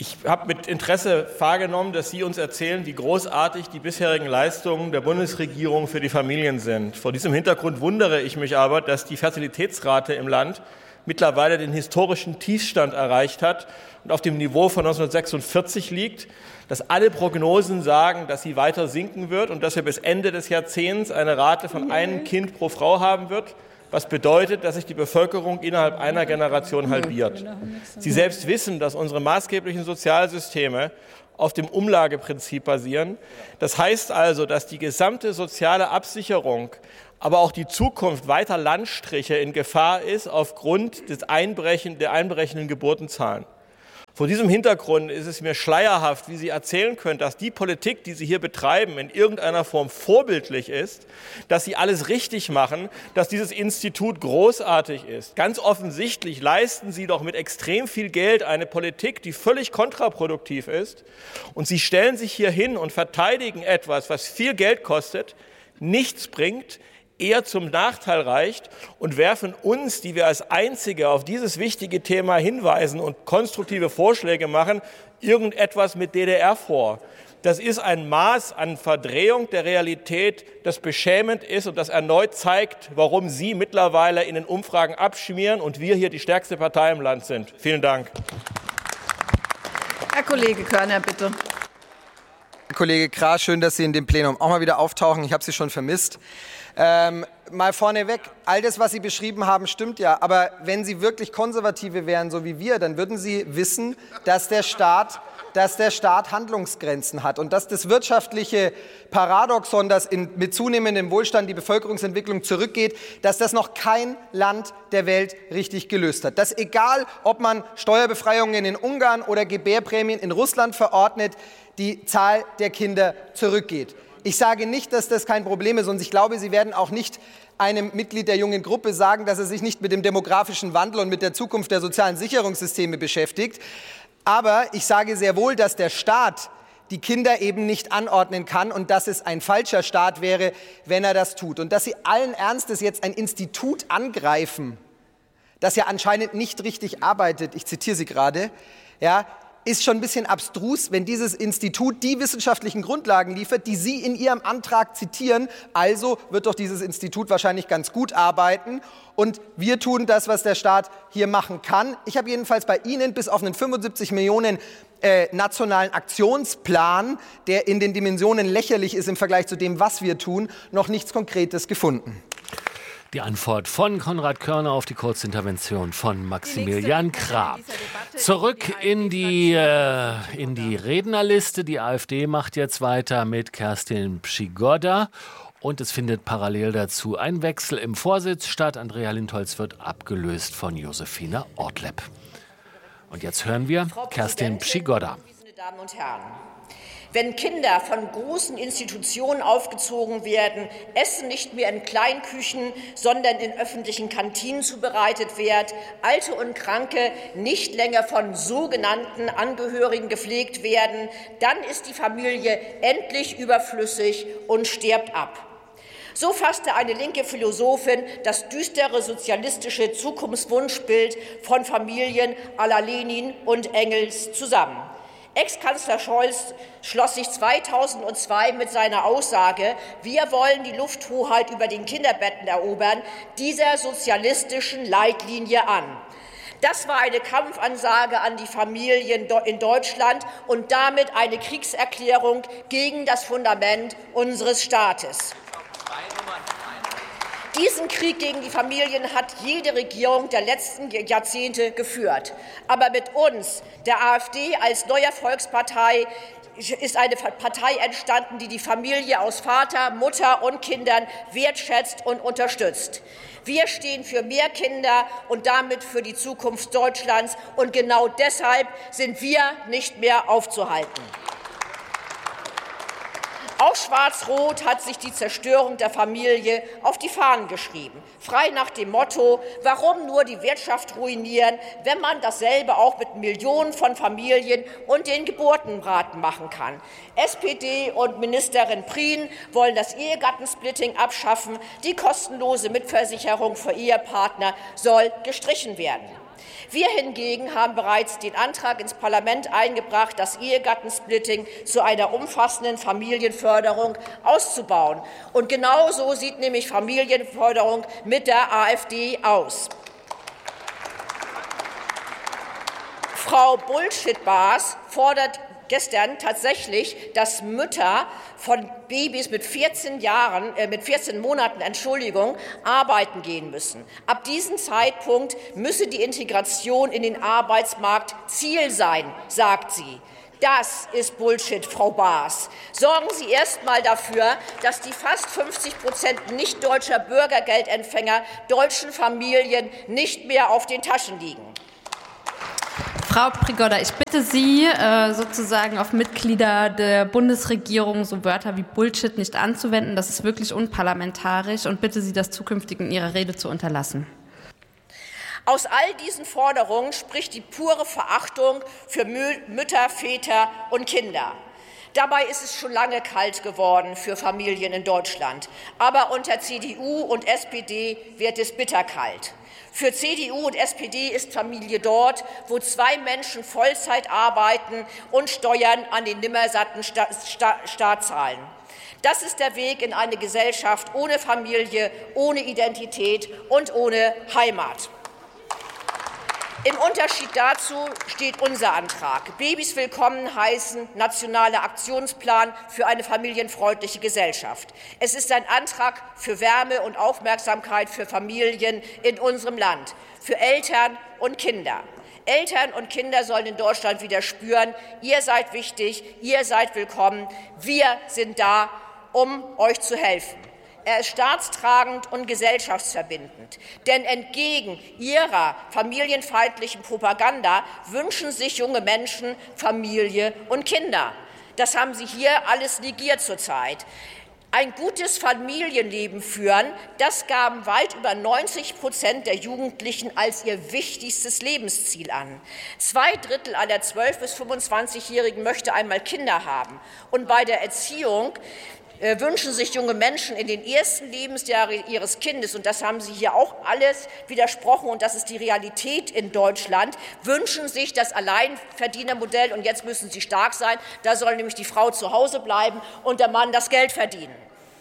Ich habe mit Interesse wahrgenommen, dass Sie uns erzählen, wie großartig die bisherigen Leistungen der Bundesregierung für die Familien sind. Vor diesem Hintergrund wundere ich mich aber, dass die Fertilitätsrate im Land mittlerweile den historischen Tiefstand erreicht hat und auf dem Niveau von neunzehnhundertsechsundvierzig liegt, dass alle Prognosen sagen, dass sie weiter sinken wird und dass wir bis Ende des Jahrzehnts eine Rate von einem Kind pro Frau haben wird, was bedeutet, dass sich die Bevölkerung innerhalb einer Generation halbiert. Sie selbst wissen, dass unsere maßgeblichen Sozialsysteme auf dem Umlageprinzip basieren. Das heißt also, dass die gesamte soziale Absicherung, aber auch die Zukunft weiter Landstriche in Gefahr ist aufgrund des Einbrechen, der einbrechenden Geburtenzahlen. Vor diesem Hintergrund ist es mir schleierhaft, wie Sie erzählen können, dass die Politik, die Sie hier betreiben, in irgendeiner Form vorbildlich ist, dass Sie alles richtig machen, dass dieses Institut großartig ist. Ganz offensichtlich leisten Sie doch mit extrem viel Geld eine Politik, die völlig kontraproduktiv ist. Und Sie stellen sich hier hin und verteidigen etwas, was viel Geld kostet, nichts bringt, eher zum Nachteil reicht und werfen uns, die wir als Einzige auf dieses wichtige Thema hinweisen und konstruktive Vorschläge machen, irgendetwas mit D D R vor. Das ist ein Maß an Verdrehung der Realität, das beschämend ist und das erneut zeigt, warum Sie mittlerweile in den Umfragen abschmieren und wir hier die stärkste Partei im Land sind. Vielen Dank. Herr Kollege Körner, bitte. Herr Kollege Kraas, schön, dass Sie in dem Plenum auch mal wieder auftauchen. Ich habe Sie schon vermisst. Ähm, mal vorneweg, all das, was Sie beschrieben haben, stimmt ja. Aber wenn Sie wirklich Konservative wären, so wie wir, dann würden Sie wissen, dass der Staat, dass der Staat Handlungsgrenzen hat und dass das wirtschaftliche Paradoxon, dass in, mit zunehmendem Wohlstand die Bevölkerungsentwicklung zurückgeht, dass das noch kein Land der Welt richtig gelöst hat. Dass egal, ob man Steuerbefreiungen in Ungarn oder Gebärprämien in Russland verordnet, die Zahl der Kinder zurückgeht. Ich sage nicht, dass das kein Problem ist, und ich glaube, Sie werden auch nicht einem Mitglied der jungen Gruppe sagen, dass er sich nicht mit dem demografischen Wandel und mit der Zukunft der sozialen Sicherungssysteme beschäftigt. Aber ich sage sehr wohl, dass der Staat die Kinder eben nicht anordnen kann und dass es ein falscher Staat wäre, wenn er das tut. Und dass Sie allen Ernstes jetzt ein Institut angreifen, das ja anscheinend nicht richtig arbeitet, ich zitiere Sie gerade, ja, ist schon ein bisschen abstrus, wenn dieses Institut die wissenschaftlichen Grundlagen liefert, die Sie in Ihrem Antrag zitieren. Also wird doch dieses Institut wahrscheinlich ganz gut arbeiten. Und wir tun das, was der Staat hier machen kann. Ich habe jedenfalls bei Ihnen bis auf einen fünfundsiebzig Millionen äh, nationalen Aktionsplan, der in den Dimensionen lächerlich ist im Vergleich zu dem, was wir tun, noch nichts Konkretes gefunden. Die Antwort von Konrad Körner auf die Kurzintervention von Maximilian Krah. Zurück in die, äh, in die Rednerliste. Die AfD macht jetzt weiter mit Kerstin Przygoda. Und es findet parallel dazu ein Wechsel im Vorsitz statt. Andrea Lindholz wird abgelöst von Josefine Ortlepp. Und jetzt hören wir Kerstin Przygoda. Meine Damen und Herren. Wenn Kinder von großen Institutionen aufgezogen werden, Essen nicht mehr in Kleinküchen, sondern in öffentlichen Kantinen zubereitet wird, Alte und Kranke nicht länger von sogenannten Angehörigen gepflegt werden, dann ist die Familie endlich überflüssig und stirbt ab. So fasste eine linke Philosophin das düstere sozialistische Zukunftswunschbild von Familien à la Lenin und Engels zusammen. Ex-Kanzler Scholz schloss sich zweitausendzwei mit seiner Aussage, wir wollen die Lufthoheit über den Kinderbetten erobern, dieser sozialistischen Leitlinie an. Das war eine Kampfansage an die Familien in Deutschland und damit eine Kriegserklärung gegen das Fundament unseres Staates. Diesen Krieg gegen die Familien hat jede Regierung der letzten Jahrzehnte geführt. Aber mit uns, der AfD als neuer Volkspartei, ist eine Partei entstanden, die die Familie aus Vater, Mutter und Kindern wertschätzt und unterstützt. Wir stehen für mehr Kinder und damit für die Zukunft Deutschlands. Und genau deshalb sind wir nicht mehr aufzuhalten. Auch Schwarz-Rot hat sich die Zerstörung der Familie auf die Fahnen geschrieben. Frei nach dem Motto, warum nur die Wirtschaft ruinieren, wenn man dasselbe auch mit Millionen von Familien und den Geburtenraten machen kann. S P D und Ministerin Prien wollen das Ehegattensplitting abschaffen. Die kostenlose Mitversicherung für Ehepartner soll gestrichen werden. Wir hingegen haben bereits den Antrag ins Parlament eingebracht, das Ehegattensplitting zu einer umfassenden Familienförderung auszubauen. Und genau so sieht nämlich Familienförderung mit der AfD aus. Frau Bullshit-Bars fordert gestern tatsächlich, dass Mütter von Babys mit vierzehn Jahren, äh, mit vierzehn Monaten, Entschuldigung, arbeiten gehen müssen. Ab diesem Zeitpunkt müsse die Integration in den Arbeitsmarkt Ziel sein, sagt sie. Das ist Bullshit, Frau Baas. Sorgen Sie erst mal dafür, dass die fast fünfzig Prozent nicht deutscher Bürgergeldempfänger deutschen Familien nicht mehr auf den Taschen liegen. Frau Prigoda, ich bitte Sie, sozusagen auf Mitglieder der Bundesregierung so Wörter wie Bullshit nicht anzuwenden. Das ist wirklich unparlamentarisch und bitte Sie, das zukünftig in Ihrer Rede zu unterlassen. Aus all diesen Forderungen spricht die pure Verachtung für Mütter, Väter und Kinder. Dabei ist es schon lange kalt geworden für Familien in Deutschland. Aber unter C D U und S P D wird es bitterkalt. Für C D U und S P D ist Familie dort, wo zwei Menschen Vollzeit arbeiten und Steuern an den nimmersatten Staat zahlen. Das ist der Weg in eine Gesellschaft ohne Familie, ohne Identität und ohne Heimat. Im Unterschied dazu steht unser Antrag. Babys willkommen heißen, nationaler Aktionsplan für eine familienfreundliche Gesellschaft. Es ist ein Antrag für Wärme und Aufmerksamkeit für Familien in unserem Land, für Eltern und Kinder. Eltern und Kinder sollen in Deutschland wieder spüren, ihr seid wichtig, ihr seid willkommen, wir sind da, um euch zu helfen. Er ist staatstragend und gesellschaftsverbindend. Denn entgegen ihrer familienfeindlichen Propaganda wünschen sich junge Menschen Familie und Kinder. Das haben Sie hier alles negiert zurzeit. Ein gutes Familienleben führen, das gaben weit über neunzig Prozent der Jugendlichen als ihr wichtigstes Lebensziel an. Zwei Drittel aller zwölf- bis fünfundzwanzigjährigen möchte einmal Kinder haben. Und bei der Erziehung wünschen sich junge Menschen in den ersten Lebensjahren ihres Kindes, und das haben Sie hier auch alles widersprochen, und das ist die Realität in Deutschland, wünschen sich das Alleinverdienermodell, und jetzt müssen sie stark sein, da soll nämlich die Frau zu Hause bleiben und der Mann das Geld verdienen.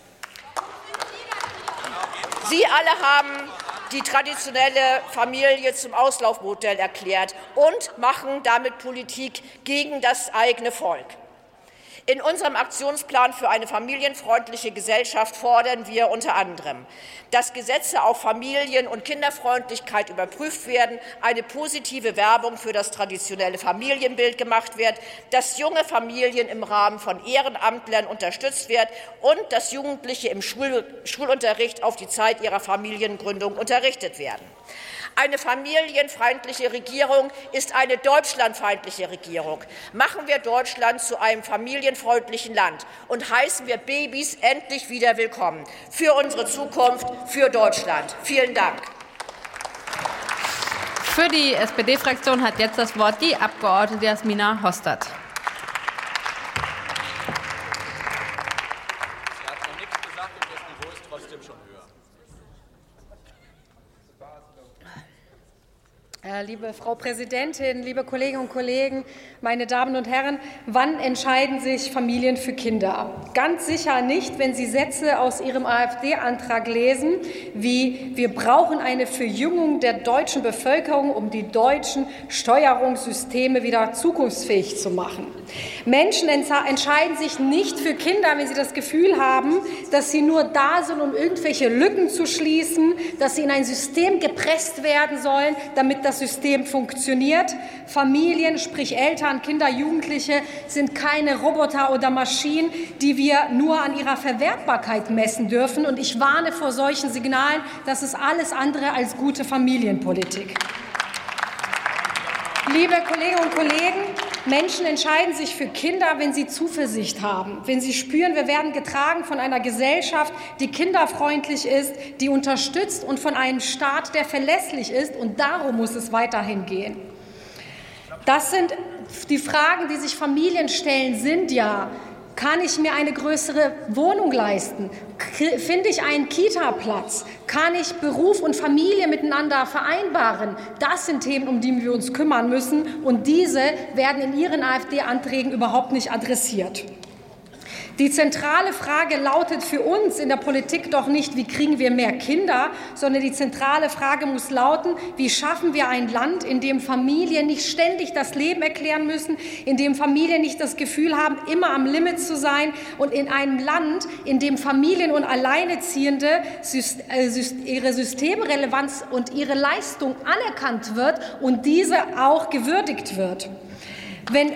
Sie alle haben die traditionelle Familie zum Auslaufmodell erklärt und machen damit Politik gegen das eigene Volk. In unserem Aktionsplan für eine familienfreundliche Gesellschaft fordern wir unter anderem, dass Gesetze auf Familien- und Kinderfreundlichkeit überprüft werden, eine positive Werbung für das traditionelle Familienbild gemacht wird, dass junge Familien im Rahmen von Ehrenamtlern unterstützt werden und dass Jugendliche im Schul- Schulunterricht auf die Zeit ihrer Familiengründung unterrichtet werden. Eine familienfeindliche Regierung ist eine deutschlandfeindliche Regierung. Machen wir Deutschland zu einem familienfreundlichen Land und heißen wir Babys endlich wieder willkommen. Für unsere Zukunft, für Deutschland. Vielen Dank. Für die S P D-Fraktion hat jetzt das Wort die Abgeordnete Jasmina Hostert. Liebe Frau Präsidentin, liebe Kolleginnen und Kollegen, meine Damen und Herren, wann entscheiden sich Familien für Kinder? Ganz sicher nicht, wenn Sie Sätze aus Ihrem AfD-Antrag lesen, wie wir brauchen eine Verjüngung der deutschen Bevölkerung, um die deutschen Steuerungssysteme wieder zukunftsfähig zu machen. Menschen entscheiden sich nicht für Kinder, wenn sie das Gefühl haben, dass sie nur da sind, um irgendwelche Lücken zu schließen, dass sie in ein System gepresst werden sollen, damit das System funktioniert. Familien, sprich Eltern, Kinder, Jugendliche, sind keine Roboter oder Maschinen, die wir nur an ihrer Verwertbarkeit messen dürfen. Und ich warne vor solchen Signalen. Das ist alles andere als gute Familienpolitik. Liebe Kolleginnen und Kollegen, Menschen entscheiden sich für Kinder, wenn sie Zuversicht haben, wenn sie spüren, wir werden getragen von einer Gesellschaft, die kinderfreundlich ist, die unterstützt und von einem Staat, der verlässlich ist. Und darum muss es weiterhin gehen. Das sind die Fragen, die sich Familien stellen, sind ja, Kann ich mir eine größere Wohnung leisten? Finde ich einen Kita-Platz? Kann ich Beruf und Familie miteinander vereinbaren? Das sind Themen, um die wir uns kümmern müssen. Und diese werden in Ihren AfD-Anträgen überhaupt nicht adressiert. Die zentrale Frage lautet für uns in der Politik doch nicht, wie kriegen wir mehr Kinder, sondern die zentrale Frage muss lauten, wie schaffen wir ein Land, in dem Familien nicht ständig das Leben erklären müssen, in dem Familien nicht das Gefühl haben, immer am Limit zu sein, und in einem Land, in dem Familien und Alleinerziehende ihre Systemrelevanz und ihre Leistung anerkannt wird und diese auch gewürdigt wird. Wenn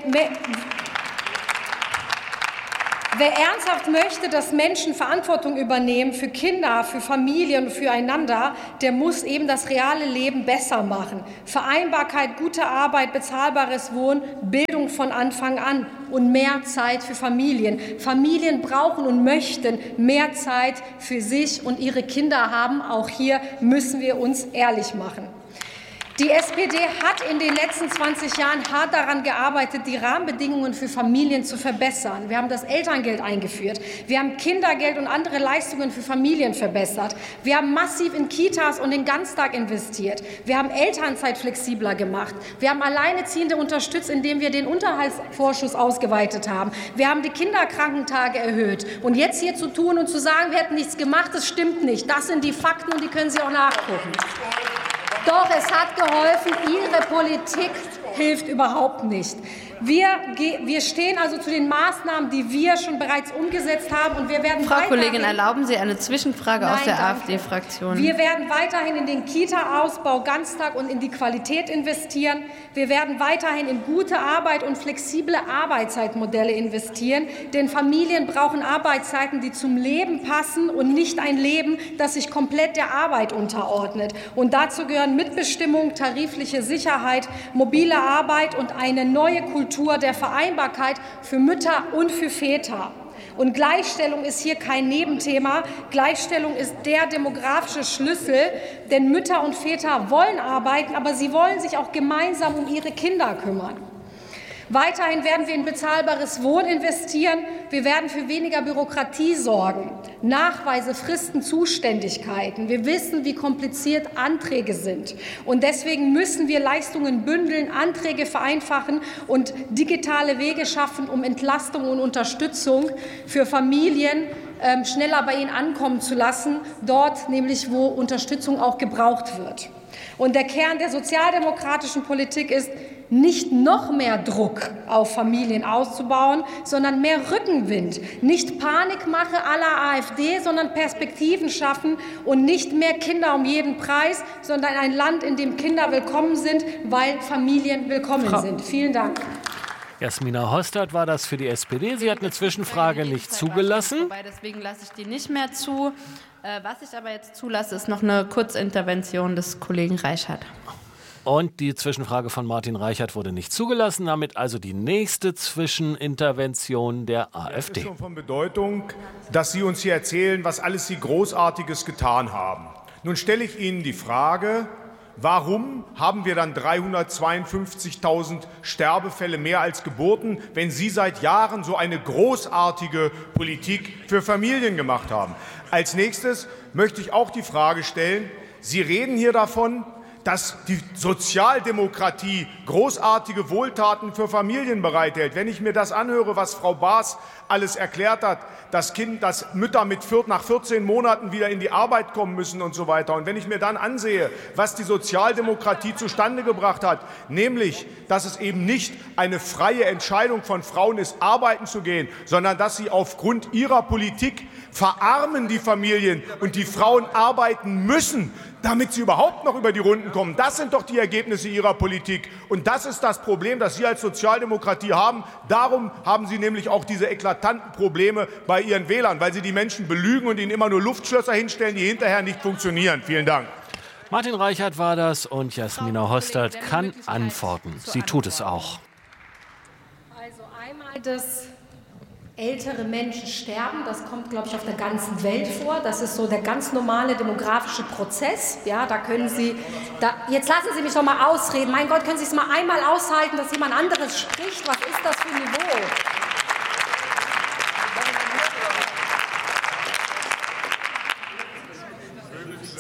Wer ernsthaft möchte, dass Menschen Verantwortung übernehmen für Kinder, für Familien und füreinander, der muss eben das reale Leben besser machen. Vereinbarkeit, gute Arbeit, bezahlbares Wohnen, Bildung von Anfang an und mehr Zeit für Familien. Familien brauchen und möchten mehr Zeit für sich und ihre Kinder haben. Auch hier müssen wir uns ehrlich machen. Die S P D hat in den letzten zwanzig Jahren hart daran gearbeitet, die Rahmenbedingungen für Familien zu verbessern. Wir haben das Elterngeld eingeführt. Wir haben Kindergeld und andere Leistungen für Familien verbessert. Wir haben massiv in Kitas und den Ganztag investiert. Wir haben Elternzeit flexibler gemacht. Wir haben Alleinerziehende unterstützt, indem wir den Unterhaltsvorschuss ausgeweitet haben. Wir haben die Kinderkrankentage erhöht. Und jetzt hier zu tun und zu sagen, wir hätten nichts gemacht, das stimmt nicht. Das sind die Fakten und die können Sie auch nachgucken. Doch es hat geholfen, Ihre Politik hilft überhaupt nicht. Wir, wir stehen also zu den Maßnahmen, die wir schon bereits umgesetzt haben, und wir werden Frau Kollegin, erlauben Sie eine Zwischenfrage Nein, aus der AfD-Fraktion? Wir werden weiterhin in den Kita-Ausbau, Ganztag und in die Qualität investieren. Wir werden weiterhin in gute Arbeit und flexible Arbeitszeitmodelle investieren, denn Familien brauchen Arbeitszeiten, die zum Leben passen und nicht ein Leben, das sich komplett der Arbeit unterordnet. Und dazu gehören Mitbestimmung, tarifliche Sicherheit, mobile Arbeit und eine neue Kultur der Vereinbarkeit für Mütter und für Väter. Und Gleichstellung ist hier kein Nebenthema. Gleichstellung ist der demografische Schlüssel, denn Mütter und Väter wollen arbeiten, aber sie wollen sich auch gemeinsam um ihre Kinder kümmern. Weiterhin werden wir in bezahlbares Wohnen investieren. Wir werden für weniger Bürokratie sorgen. Nachweise, Fristen, Zuständigkeiten. Wir wissen, wie kompliziert Anträge sind. Und deswegen müssen wir Leistungen bündeln, Anträge vereinfachen und digitale Wege schaffen, um Entlastung und Unterstützung für Familien ähm, schneller bei ihnen ankommen zu lassen, dort nämlich, wo Unterstützung auch gebraucht wird. Und der Kern der sozialdemokratischen Politik ist, nicht noch mehr Druck auf Familien auszubauen, sondern mehr Rückenwind. Nicht Panikmache à la AfD, sondern Perspektiven schaffen und nicht mehr Kinder um jeden Preis, sondern ein Land, in dem Kinder willkommen sind, weil Familien willkommen Frau sind. Vielen Dank. Jasmina Hostert war das für die S P D. Sie hat eine Zwischenfrage nicht zugelassen. Deswegen lasse ich die nicht mehr zu. Was ich aber jetzt zulasse, ist noch eine Kurzintervention des Kollegen Reichert. Und die Zwischenfrage von Martin Reichert wurde nicht zugelassen. Damit also die nächste Zwischenintervention der AfD. Es ist schon von Bedeutung, dass Sie uns hier erzählen, was alles Sie Großartiges getan haben. Nun stelle ich Ihnen die Frage, warum haben wir dann dreihundertzweiundfünfzigtausend Sterbefälle mehr als Geburten, wenn Sie seit Jahren so eine großartige Politik für Familien gemacht haben? Als nächstes möchte ich auch die Frage stellen, Sie reden hier davon, dass die Sozialdemokratie großartige Wohltaten für Familien bereithält. Wenn ich mir das anhöre, was Frau Baas alles erklärt hat, dass, kind, dass Mütter mit vier, nach vierzehn Monaten wieder in die Arbeit kommen müssen und so weiter. Und wenn ich mir dann ansehe, was die Sozialdemokratie zustande gebracht hat, nämlich, dass es eben nicht eine freie Entscheidung von Frauen ist, arbeiten zu gehen, sondern dass sie aufgrund ihrer Politik verarmen die Familien und die Frauen arbeiten müssen, damit sie überhaupt noch über die Runden kommen. Das sind doch die Ergebnisse Ihrer Politik. Und das ist das Problem, das Sie als Sozialdemokratie haben. Darum haben Sie nämlich auch diese eklatanten Probleme bei Ihren Wählern, weil Sie die Menschen belügen und ihnen immer nur Luftschlösser hinstellen, die hinterher nicht funktionieren. Vielen Dank. Martin Reichert war das und Jasmina Hostert kann antworten. Sie tut es auch. Also einmal das ältere Menschen sterben, das kommt, glaube ich, auf der ganzen Welt vor. Das ist so der ganz normale demografische Prozess. Ja, da können Sie, da, jetzt lassen Sie mich doch mal ausreden. Mein Gott, können Sie es mal einmal aushalten, dass jemand anderes spricht? Was ist das für ein Niveau?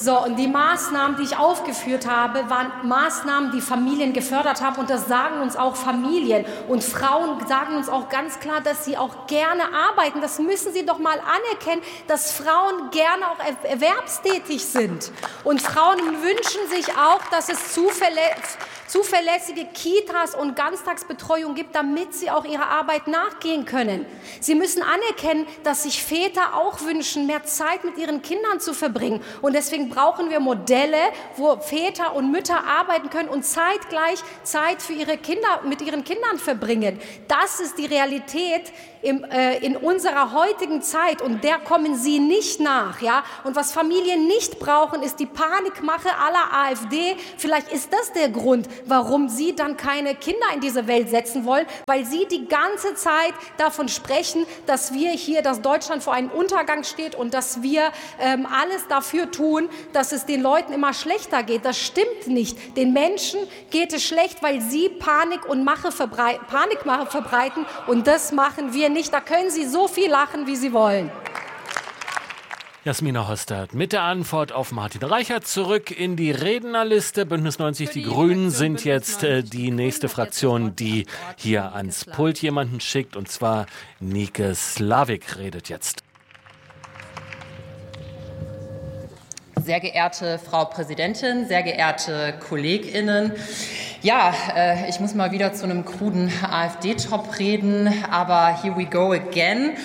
So, und die Maßnahmen, die ich aufgeführt habe, waren Maßnahmen, die Familien gefördert haben. Und das sagen uns auch Familien. Und Frauen sagen uns auch ganz klar, dass sie auch gerne arbeiten. Das müssen sie doch mal anerkennen, dass Frauen gerne auch erwerbstätig sind. Und Frauen wünschen sich auch, dass es zuverlässig zuverlässige Kitas und Ganztagsbetreuung gibt, damit sie auch ihrer Arbeit nachgehen können. Sie müssen anerkennen, dass sich Väter auch wünschen, mehr Zeit mit ihren Kindern zu verbringen. Und deswegen brauchen wir Modelle, wo Väter und Mütter arbeiten können und zeitgleich Zeit für ihre Kinder, mit ihren Kindern verbringen. Das ist die Realität Im, äh, in unserer heutigen Zeit, und der kommen Sie nicht nach. Ja? Und was Familien nicht brauchen, ist die Panikmache aller AfD. Vielleicht ist das der Grund, warum Sie dann keine Kinder in diese Welt setzen wollen, weil Sie die ganze Zeit davon sprechen, dass wir hier, dass Deutschland vor einem Untergang steht und dass wir ähm, alles dafür tun, dass es den Leuten immer schlechter geht. Das stimmt nicht. Den Menschen geht es schlecht, weil Sie Panik und Mache verbrei- Panikmache verbreiten, und das machen wir nicht. Da können Sie so viel lachen, wie Sie wollen. Jasmina Hostert mit der Antwort auf Martin Reichert. Zurück in die Rednerliste. Bündnis neunzig, die Grünen sind jetzt äh, die nächste Fraktion, die hier ans Pult jemanden schickt. Und zwar Nike Slavik redet jetzt. Sehr geehrte Frau Präsidentin, sehr geehrte KollegInnen. Ja, äh, ich muss mal wieder zu einem kruden AfD-Top reden, aber here we go again.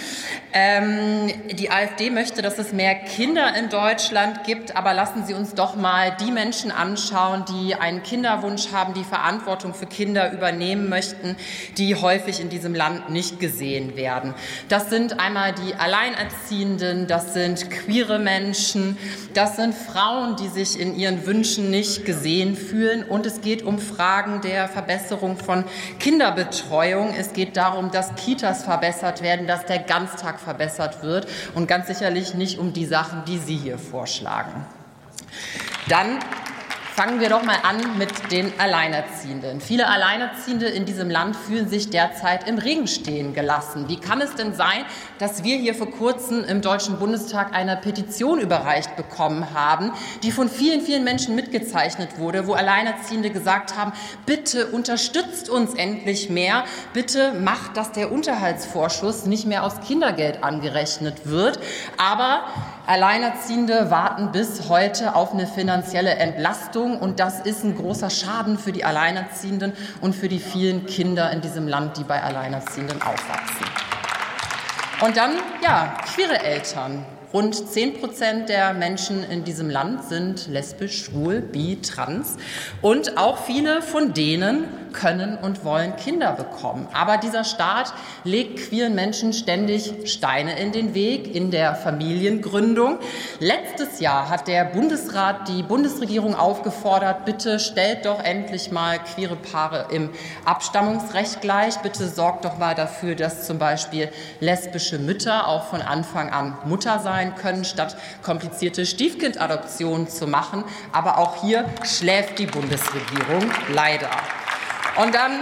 Ähm, die AfD möchte, dass es mehr Kinder in Deutschland gibt, aber lassen Sie uns doch mal die Menschen anschauen, die einen Kinderwunsch haben, die Verantwortung für Kinder übernehmen möchten, die häufig in diesem Land nicht gesehen werden. Das sind einmal die Alleinerziehenden, das sind queere Menschen, das sind Frauen, die sich in ihren Wünschen nicht gesehen fühlen, und es geht um Fragen der Verbesserung von Kinderbetreuung. Es geht darum, dass Kitas verbessert werden, dass der Ganztag verbessert wird, und ganz sicherlich nicht um die Sachen, die Sie hier vorschlagen. Dann fangen wir doch mal an mit den Alleinerziehenden. Viele Alleinerziehende in diesem Land fühlen sich derzeit im Regen stehen gelassen. Wie kann es denn sein, dass wir hier vor kurzem im Deutschen Bundestag eine Petition überreicht bekommen haben, die von vielen, vielen Menschen mitgezeichnet wurde, wo Alleinerziehende gesagt haben, bitte unterstützt uns endlich mehr, bitte macht, dass der Unterhaltsvorschuss nicht mehr aufs Kindergeld angerechnet wird. Aber Alleinerziehende warten bis heute auf eine finanzielle Entlastung, und das ist ein großer Schaden für die Alleinerziehenden und für die vielen Kinder in diesem Land, die bei Alleinerziehenden aufwachsen. Und dann, ja, queere Eltern. Rund zehn Prozent der Menschen in diesem Land sind lesbisch, schwul, bi, trans, und auch viele von denen können und wollen Kinder bekommen. Aber dieser Staat legt queeren Menschen ständig Steine in den Weg in der Familiengründung. Letztes Jahr hat der Bundesrat die Bundesregierung aufgefordert, bitte stellt doch endlich mal queere Paare im Abstammungsrecht gleich. Bitte sorgt doch mal dafür, dass zum Beispiel lesbische Mütter auch von Anfang an Mutter sein können, statt komplizierte Stiefkindadoptionen zu machen. Aber auch hier schläft die Bundesregierung leider. Und dann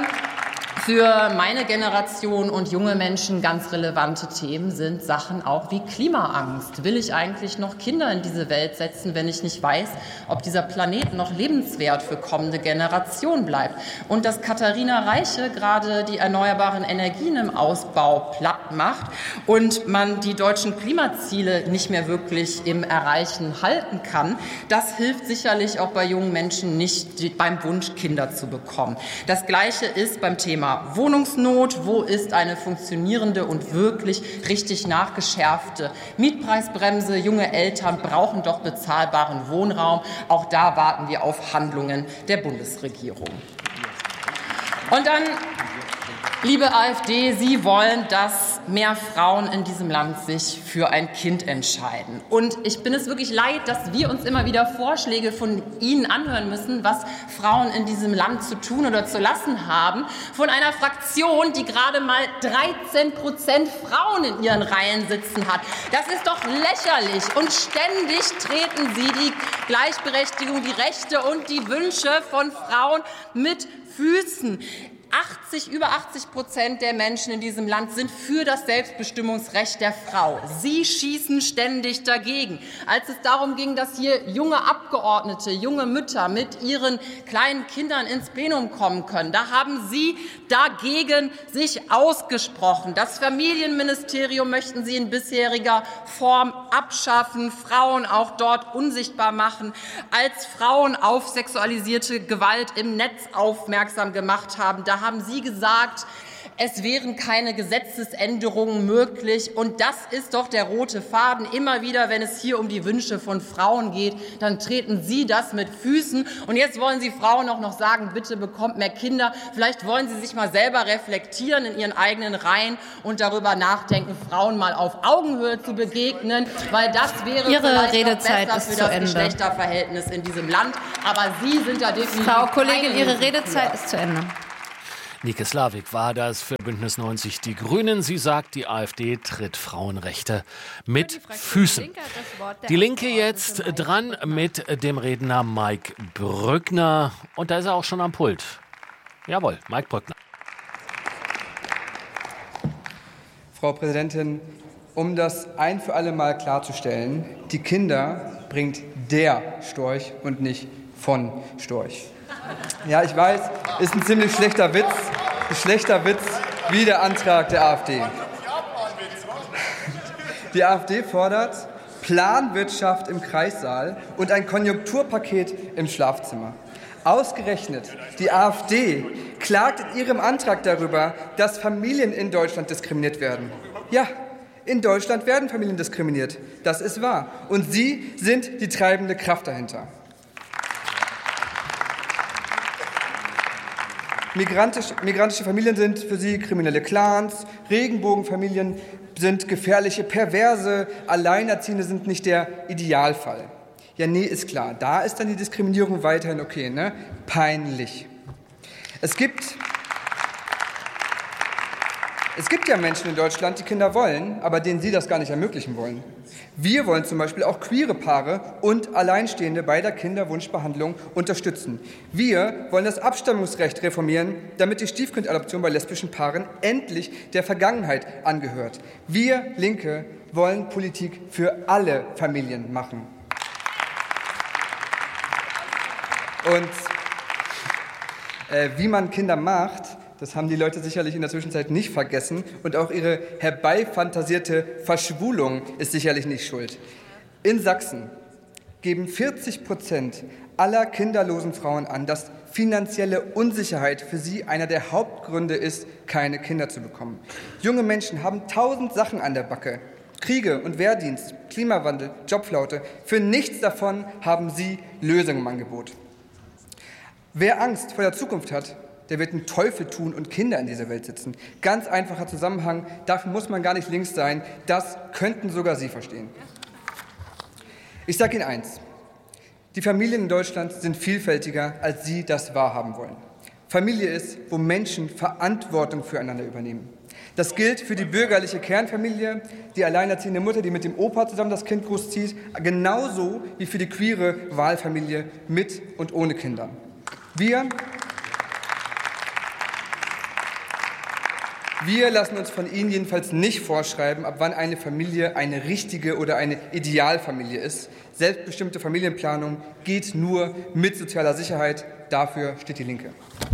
für meine Generation und junge Menschen ganz relevante Themen sind Sachen auch wie Klimaangst. Will ich eigentlich noch Kinder in diese Welt setzen, wenn ich nicht weiß, ob dieser Planet noch lebenswert für kommende Generationen bleibt? Und dass Katharina Reiche gerade die erneuerbaren Energien im Ausbau platt macht und man die deutschen Klimaziele nicht mehr wirklich im Erreichen halten kann, das hilft sicherlich auch bei jungen Menschen nicht beim Wunsch, Kinder zu bekommen. Das Gleiche ist beim Thema Wohnungsnot. Wo ist eine funktionierende und wirklich richtig nachgeschärfte Mietpreisbremse? Junge Eltern brauchen doch bezahlbaren Wohnraum. Auch da warten wir auf Handlungen der Bundesregierung. Und dann, liebe AfD, Sie wollen, dass mehr Frauen in diesem Land sich für ein Kind entscheiden. Und ich bin es wirklich leid, dass wir uns immer wieder Vorschläge von Ihnen anhören müssen, was Frauen in diesem Land zu tun oder zu lassen haben, von einer Fraktion, die gerade mal dreizehn Prozent Frauen in ihren Reihen sitzen hat. Das ist doch lächerlich. Und ständig treten Sie die Gleichberechtigung, die Rechte und die Wünsche von Frauen mit Füßen. achtzig, über achtzig Prozent der Menschen in diesem Land sind für das Selbstbestimmungsrecht der Frau. Sie schießen ständig dagegen. Als es darum ging, dass hier junge Abgeordnete, junge Mütter mit ihren kleinen Kindern ins Plenum kommen können, da haben Sie dagegen sich ausgesprochen. Das Familienministerium möchten Sie in bisheriger Form abschaffen, Frauen auch dort unsichtbar machen. Als Frauen auf sexualisierte Gewalt im Netz aufmerksam gemacht haben, da haben Sie gesagt, es wären keine Gesetzesänderungen möglich. Und das ist doch der rote Faden. Immer wieder, wenn es hier um die Wünsche von Frauen geht, dann treten Sie das mit Füßen. Und jetzt wollen Sie Frauen auch noch sagen, bitte bekommt mehr Kinder. Vielleicht wollen Sie sich mal selber reflektieren in Ihren eigenen Reihen und darüber nachdenken, Frauen mal auf Augenhöhe zu begegnen, weil das wäre Ihre vielleicht Redezeit auch besser ist für zu das Ende. Geschlechterverhältnis in diesem Land. Aber Sie sind da definitiv Frau Kollegin, keine Ihre Lösung Redezeit für. ist zu Ende. Nike Slavik war das für Bündnis neunzig Die Grünen. Sie sagt, die AfD tritt Frauenrechte mit Füßen. Die Linke jetzt dran mit dem Redner Mike Brückner. Und da ist er auch schon am Pult. Jawohl, Mike Brückner. Frau Präsidentin, um das ein für alle Mal klarzustellen, die Kinder bringt der Storch und nicht von Storch. Ja, ich weiß, ist ein ziemlich schlechter Witz, ein schlechter Witz wie der Antrag der AfD. Die AfD fordert Planwirtschaft im Kreissaal und ein Konjunkturpaket im Schlafzimmer. Ausgerechnet die AfD klagt in ihrem Antrag darüber, dass Familien in Deutschland diskriminiert werden. Ja, in Deutschland werden Familien diskriminiert. Das ist wahr. Und Sie sind die treibende Kraft dahinter. Migrantisch, migrantische Familien sind für Sie kriminelle Clans, Regenbogenfamilien sind gefährliche Perverse, Alleinerziehende sind nicht der Idealfall. Ja, nee, ist klar, da ist dann die Diskriminierung weiterhin okay, ne? Peinlich. Es gibt, es gibt ja Menschen in Deutschland, die Kinder wollen, aber denen Sie das gar nicht ermöglichen wollen. Wir wollen zum Beispiel auch queere Paare und Alleinstehende bei der Kinderwunschbehandlung unterstützen. Wir wollen das Abstammungsrecht reformieren, damit die Stiefkindadoption bei lesbischen Paaren endlich der Vergangenheit angehört. Wir Linke wollen Politik für alle Familien machen. Und äh, wie man Kinder macht, das haben die Leute sicherlich in der Zwischenzeit nicht vergessen. Und auch ihre herbeifantasierte Verschwulung ist sicherlich nicht schuld. In Sachsen geben vierzig Prozent aller kinderlosen Frauen an, dass finanzielle Unsicherheit für sie einer der Hauptgründe ist, keine Kinder zu bekommen. Junge Menschen haben tausend Sachen an der Backe. Kriege und Wehrdienst, Klimawandel, Jobflaute. Für nichts davon haben sie Lösungen im Angebot. Wer Angst vor der Zukunft hat, der wird einen Teufel tun und Kinder in dieser Welt sitzen. Ganz einfacher Zusammenhang, dafür muss man gar nicht links sein. Das könnten sogar Sie verstehen. Ich sage Ihnen eins, die Familien in Deutschland sind vielfältiger, als Sie das wahrhaben wollen. Familie ist, wo Menschen Verantwortung füreinander übernehmen. Das gilt für die bürgerliche Kernfamilie, die alleinerziehende Mutter, die mit dem Opa zusammen das Kind großzieht, genauso wie für die queere Wahlfamilie mit und ohne Kinder. Wir Wir lassen uns von Ihnen jedenfalls nicht vorschreiben, ab wann eine Familie eine richtige oder eine Idealfamilie ist. Selbstbestimmte Familienplanung geht nur mit sozialer Sicherheit. Dafür steht die Linke.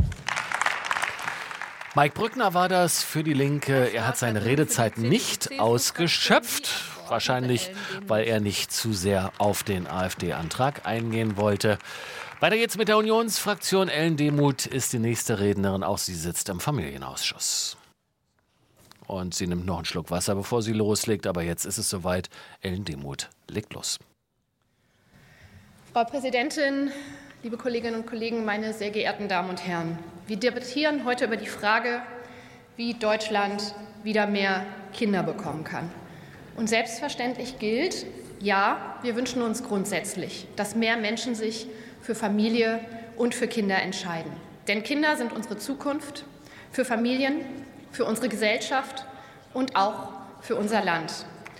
Mike Brückner war das für die Linke. Er hat seine Redezeit nicht ausgeschöpft. Wahrscheinlich, weil er nicht zu sehr auf den AfD-Antrag eingehen wollte. Weiter geht's mit der Unionsfraktion. Ellen Demuth ist die nächste Rednerin. Auch sie sitzt im Familienausschuss. Und sie nimmt noch einen Schluck Wasser, bevor sie loslegt. Aber jetzt ist es soweit. Ellen Demuth legt los. Frau Präsidentin, liebe Kolleginnen und Kollegen, meine sehr geehrten Damen und Herren! Wir debattieren heute über die Frage, wie Deutschland wieder mehr Kinder bekommen kann. Und selbstverständlich gilt, ja, wir wünschen uns grundsätzlich, dass mehr Menschen sich für Familie und für Kinder entscheiden. Denn Kinder sind unsere Zukunft, für Familien, für unsere Gesellschaft und auch für unser Land.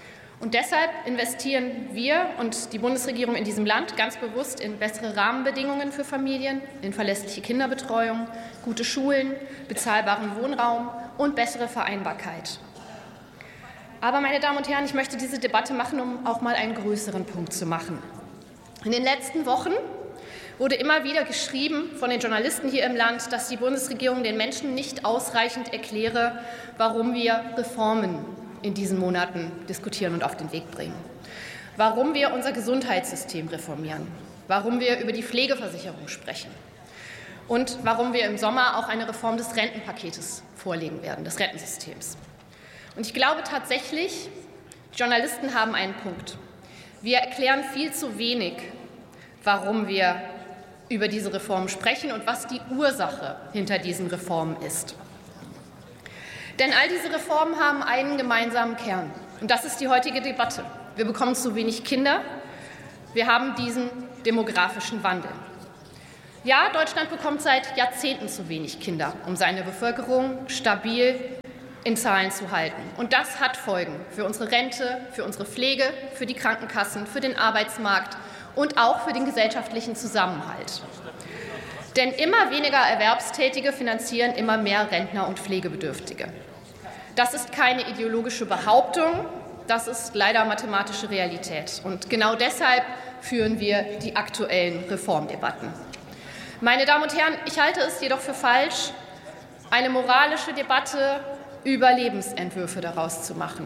Und deshalb investieren wir und die Bundesregierung in diesem Land ganz bewusst in bessere Rahmenbedingungen für Familien, in verlässliche Kinderbetreuung, gute Schulen, bezahlbaren Wohnraum und bessere Vereinbarkeit. Aber, meine Damen und Herren, ich möchte diese Debatte machen, um auch mal einen größeren Punkt zu machen. In den letzten Wochen wurde immer wieder geschrieben von den Journalisten hier im Land, dass die Bundesregierung den Menschen nicht ausreichend erkläre, warum wir Reformen in diesen Monaten diskutieren und auf den Weg bringen, warum wir unser Gesundheitssystem reformieren, warum wir über die Pflegeversicherung sprechen und warum wir im Sommer auch eine Reform des Rentenpaketes vorlegen werden, des Rentensystems. Und ich glaube tatsächlich, Journalisten haben einen Punkt. Wir erklären viel zu wenig, warum wir über diese Reformen sprechen und was die Ursache hinter diesen Reformen ist. Denn all diese Reformen haben einen gemeinsamen Kern. Und das ist die heutige Debatte. Wir bekommen zu wenig Kinder. Wir haben diesen demografischen Wandel. Ja, Deutschland bekommt seit Jahrzehnten zu wenig Kinder, um seine Bevölkerung stabil in Zahlen zu halten. Und das hat Folgen für unsere Rente, für unsere Pflege, für die Krankenkassen, für den Arbeitsmarkt und auch für den gesellschaftlichen Zusammenhalt. Denn immer weniger Erwerbstätige finanzieren immer mehr Rentner und Pflegebedürftige. Das ist keine ideologische Behauptung, das ist leider mathematische Realität. Und genau deshalb führen wir die aktuellen Reformdebatten. Meine Damen und Herren, ich halte es jedoch für falsch, eine moralische Debatte über Lebensentwürfe daraus zu machen.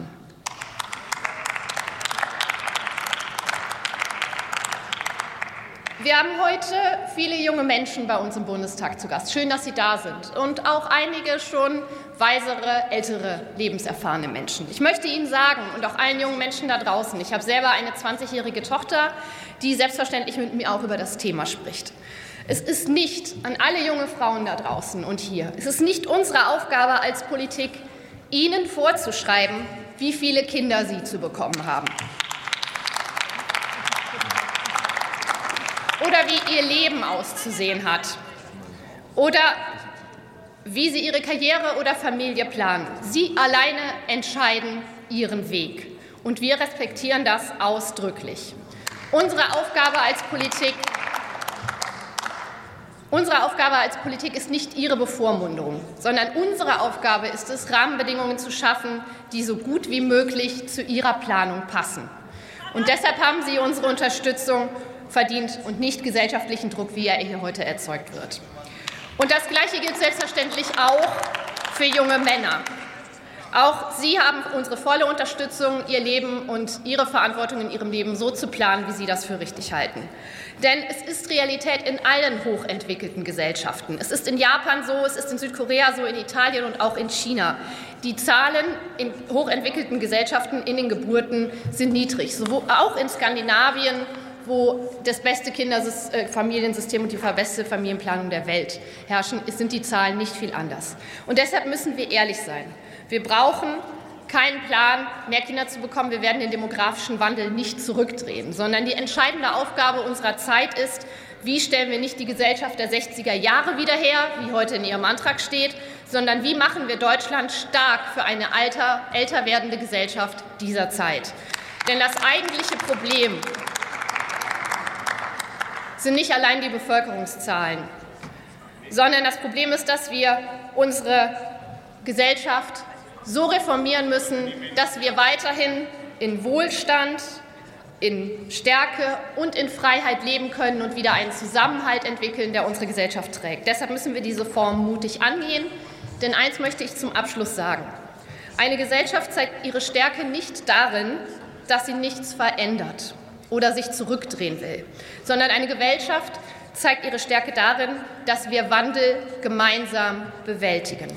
Wir haben heute viele junge Menschen bei uns im Bundestag zu Gast. Schön, dass Sie da sind. Und auch einige schon weisere, ältere, lebenserfahrene Menschen. Ich möchte Ihnen sagen und auch allen jungen Menschen da draußen, ich habe selber eine zwanzigjährige Tochter, die selbstverständlich mit mir auch über das Thema spricht. Es ist nicht an alle junge Frauen da draußen und hier, es ist nicht unsere Aufgabe als Politik, Ihnen vorzuschreiben, wie viele Kinder Sie zu bekommen haben. Oder wie Ihr Leben auszusehen hat. Oder wie Sie Ihre Karriere oder Familie planen. Sie alleine entscheiden Ihren Weg. Und wir respektieren das ausdrücklich. Unsere Aufgabe als Politik, unsere Aufgabe als Politik ist nicht Ihre Bevormundung, sondern unsere Aufgabe ist es, Rahmenbedingungen zu schaffen, die so gut wie möglich zu Ihrer Planung passen. Und deshalb haben Sie unsere Unterstützung verdient und nicht gesellschaftlichen Druck, wie er hier heute erzeugt wird. Und das Gleiche gilt selbstverständlich auch für junge Männer. Auch Sie haben unsere volle Unterstützung, Ihr Leben und Ihre Verantwortung in Ihrem Leben so zu planen, wie Sie das für richtig halten. Denn es ist Realität in allen hochentwickelten Gesellschaften. Es ist in Japan so, es ist in Südkorea so, in Italien und auch in China. Die Zahlen in hochentwickelten Gesellschaften in den Geburten sind niedrig, sowohl auch in Skandinavien, wo das beste Kinderfamiliensystem und die beste Familienplanung der Welt herrschen, sind die Zahlen nicht viel anders. Und deshalb müssen wir ehrlich sein. Wir brauchen keinen Plan, mehr Kinder zu bekommen. Wir werden den demografischen Wandel nicht zurückdrehen, sondern die entscheidende Aufgabe unserer Zeit ist, wie stellen wir nicht die Gesellschaft der sechziger Jahre wieder her, wie heute in Ihrem Antrag steht, sondern wie machen wir Deutschland stark für eine alter, älter werdende Gesellschaft dieser Zeit. Denn das eigentliche Problem sind nicht allein die Bevölkerungszahlen, sondern das Problem ist, dass wir unsere Gesellschaft so reformieren müssen, dass wir weiterhin in Wohlstand, in Stärke und in Freiheit leben können und wieder einen Zusammenhalt entwickeln, der unsere Gesellschaft trägt. Deshalb müssen wir diese Reform mutig angehen. Denn eins möchte ich zum Abschluss sagen. Eine Gesellschaft zeigt ihre Stärke nicht darin, dass sie nichts verändert oder sich zurückdrehen will, sondern eine Gesellschaft zeigt ihre Stärke darin, dass wir Wandel gemeinsam bewältigen.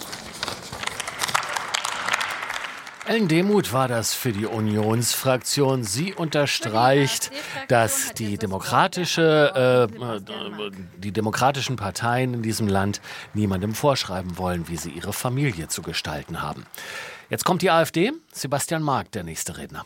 Ellen Demuth war das für die Unionsfraktion. Sie unterstreicht, dass die, demokratische, äh, die demokratischen Parteien in diesem Land niemandem vorschreiben wollen, wie sie ihre Familie zu gestalten haben. Jetzt kommt die AfD. Sebastian Mark, der nächste Redner.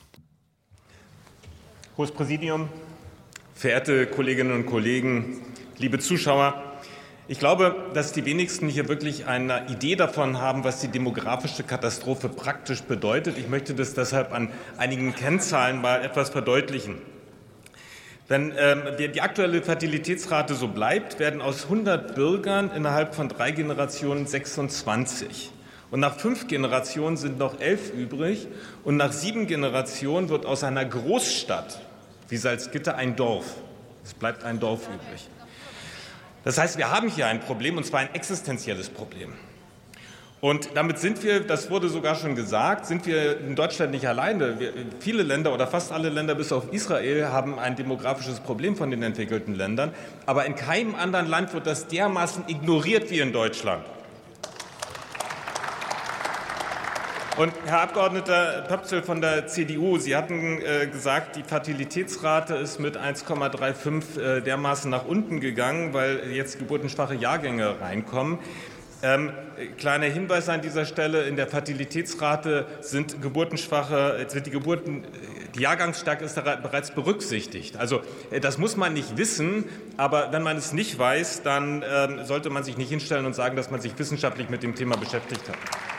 Hohes Präsidium, verehrte Kolleginnen und Kollegen, liebe Zuschauer! Ich glaube, dass die wenigsten hier wirklich eine Idee davon haben, was die demografische Katastrophe praktisch bedeutet. Ich möchte das deshalb an einigen Kennzahlen mal etwas verdeutlichen. Wenn ähm, die aktuelle Fertilitätsrate so bleibt, werden aus hundert Bürgern innerhalb von drei Generationen sechsundzwanzig. Und nach fünf Generationen sind noch elf übrig. Und nach sieben Generationen wird aus einer Großstadt wie Salzgitter ein Dorf. Es bleibt ein Dorf übrig. Das heißt, wir haben hier ein Problem, und zwar ein existenzielles Problem. Und damit sind wir, das wurde sogar schon gesagt, sind wir in Deutschland nicht alleine. Wir, viele Länder oder fast alle Länder bis auf Israel haben ein demografisches Problem von den entwickelten Ländern. Aber in keinem anderen Land wird das dermaßen ignoriert wie in Deutschland. Und Herr Abgeordneter Pöpzel von der C D U, Sie hatten äh, gesagt, die Fertilitätsrate ist mit eins Komma fünfunddreißig äh, dermaßen nach unten gegangen, weil jetzt geburtenschwache Jahrgänge reinkommen. Ähm, kleiner Hinweis an dieser Stelle, in der Fertilitätsrate sind geburtenschwache, sind die Geburten, die Jahrgangsstärke ist da bereits berücksichtigt. Also das muss man nicht wissen, aber wenn man es nicht weiß, dann ähm, sollte man sich nicht hinstellen und sagen, dass man sich wissenschaftlich mit dem Thema beschäftigt hat.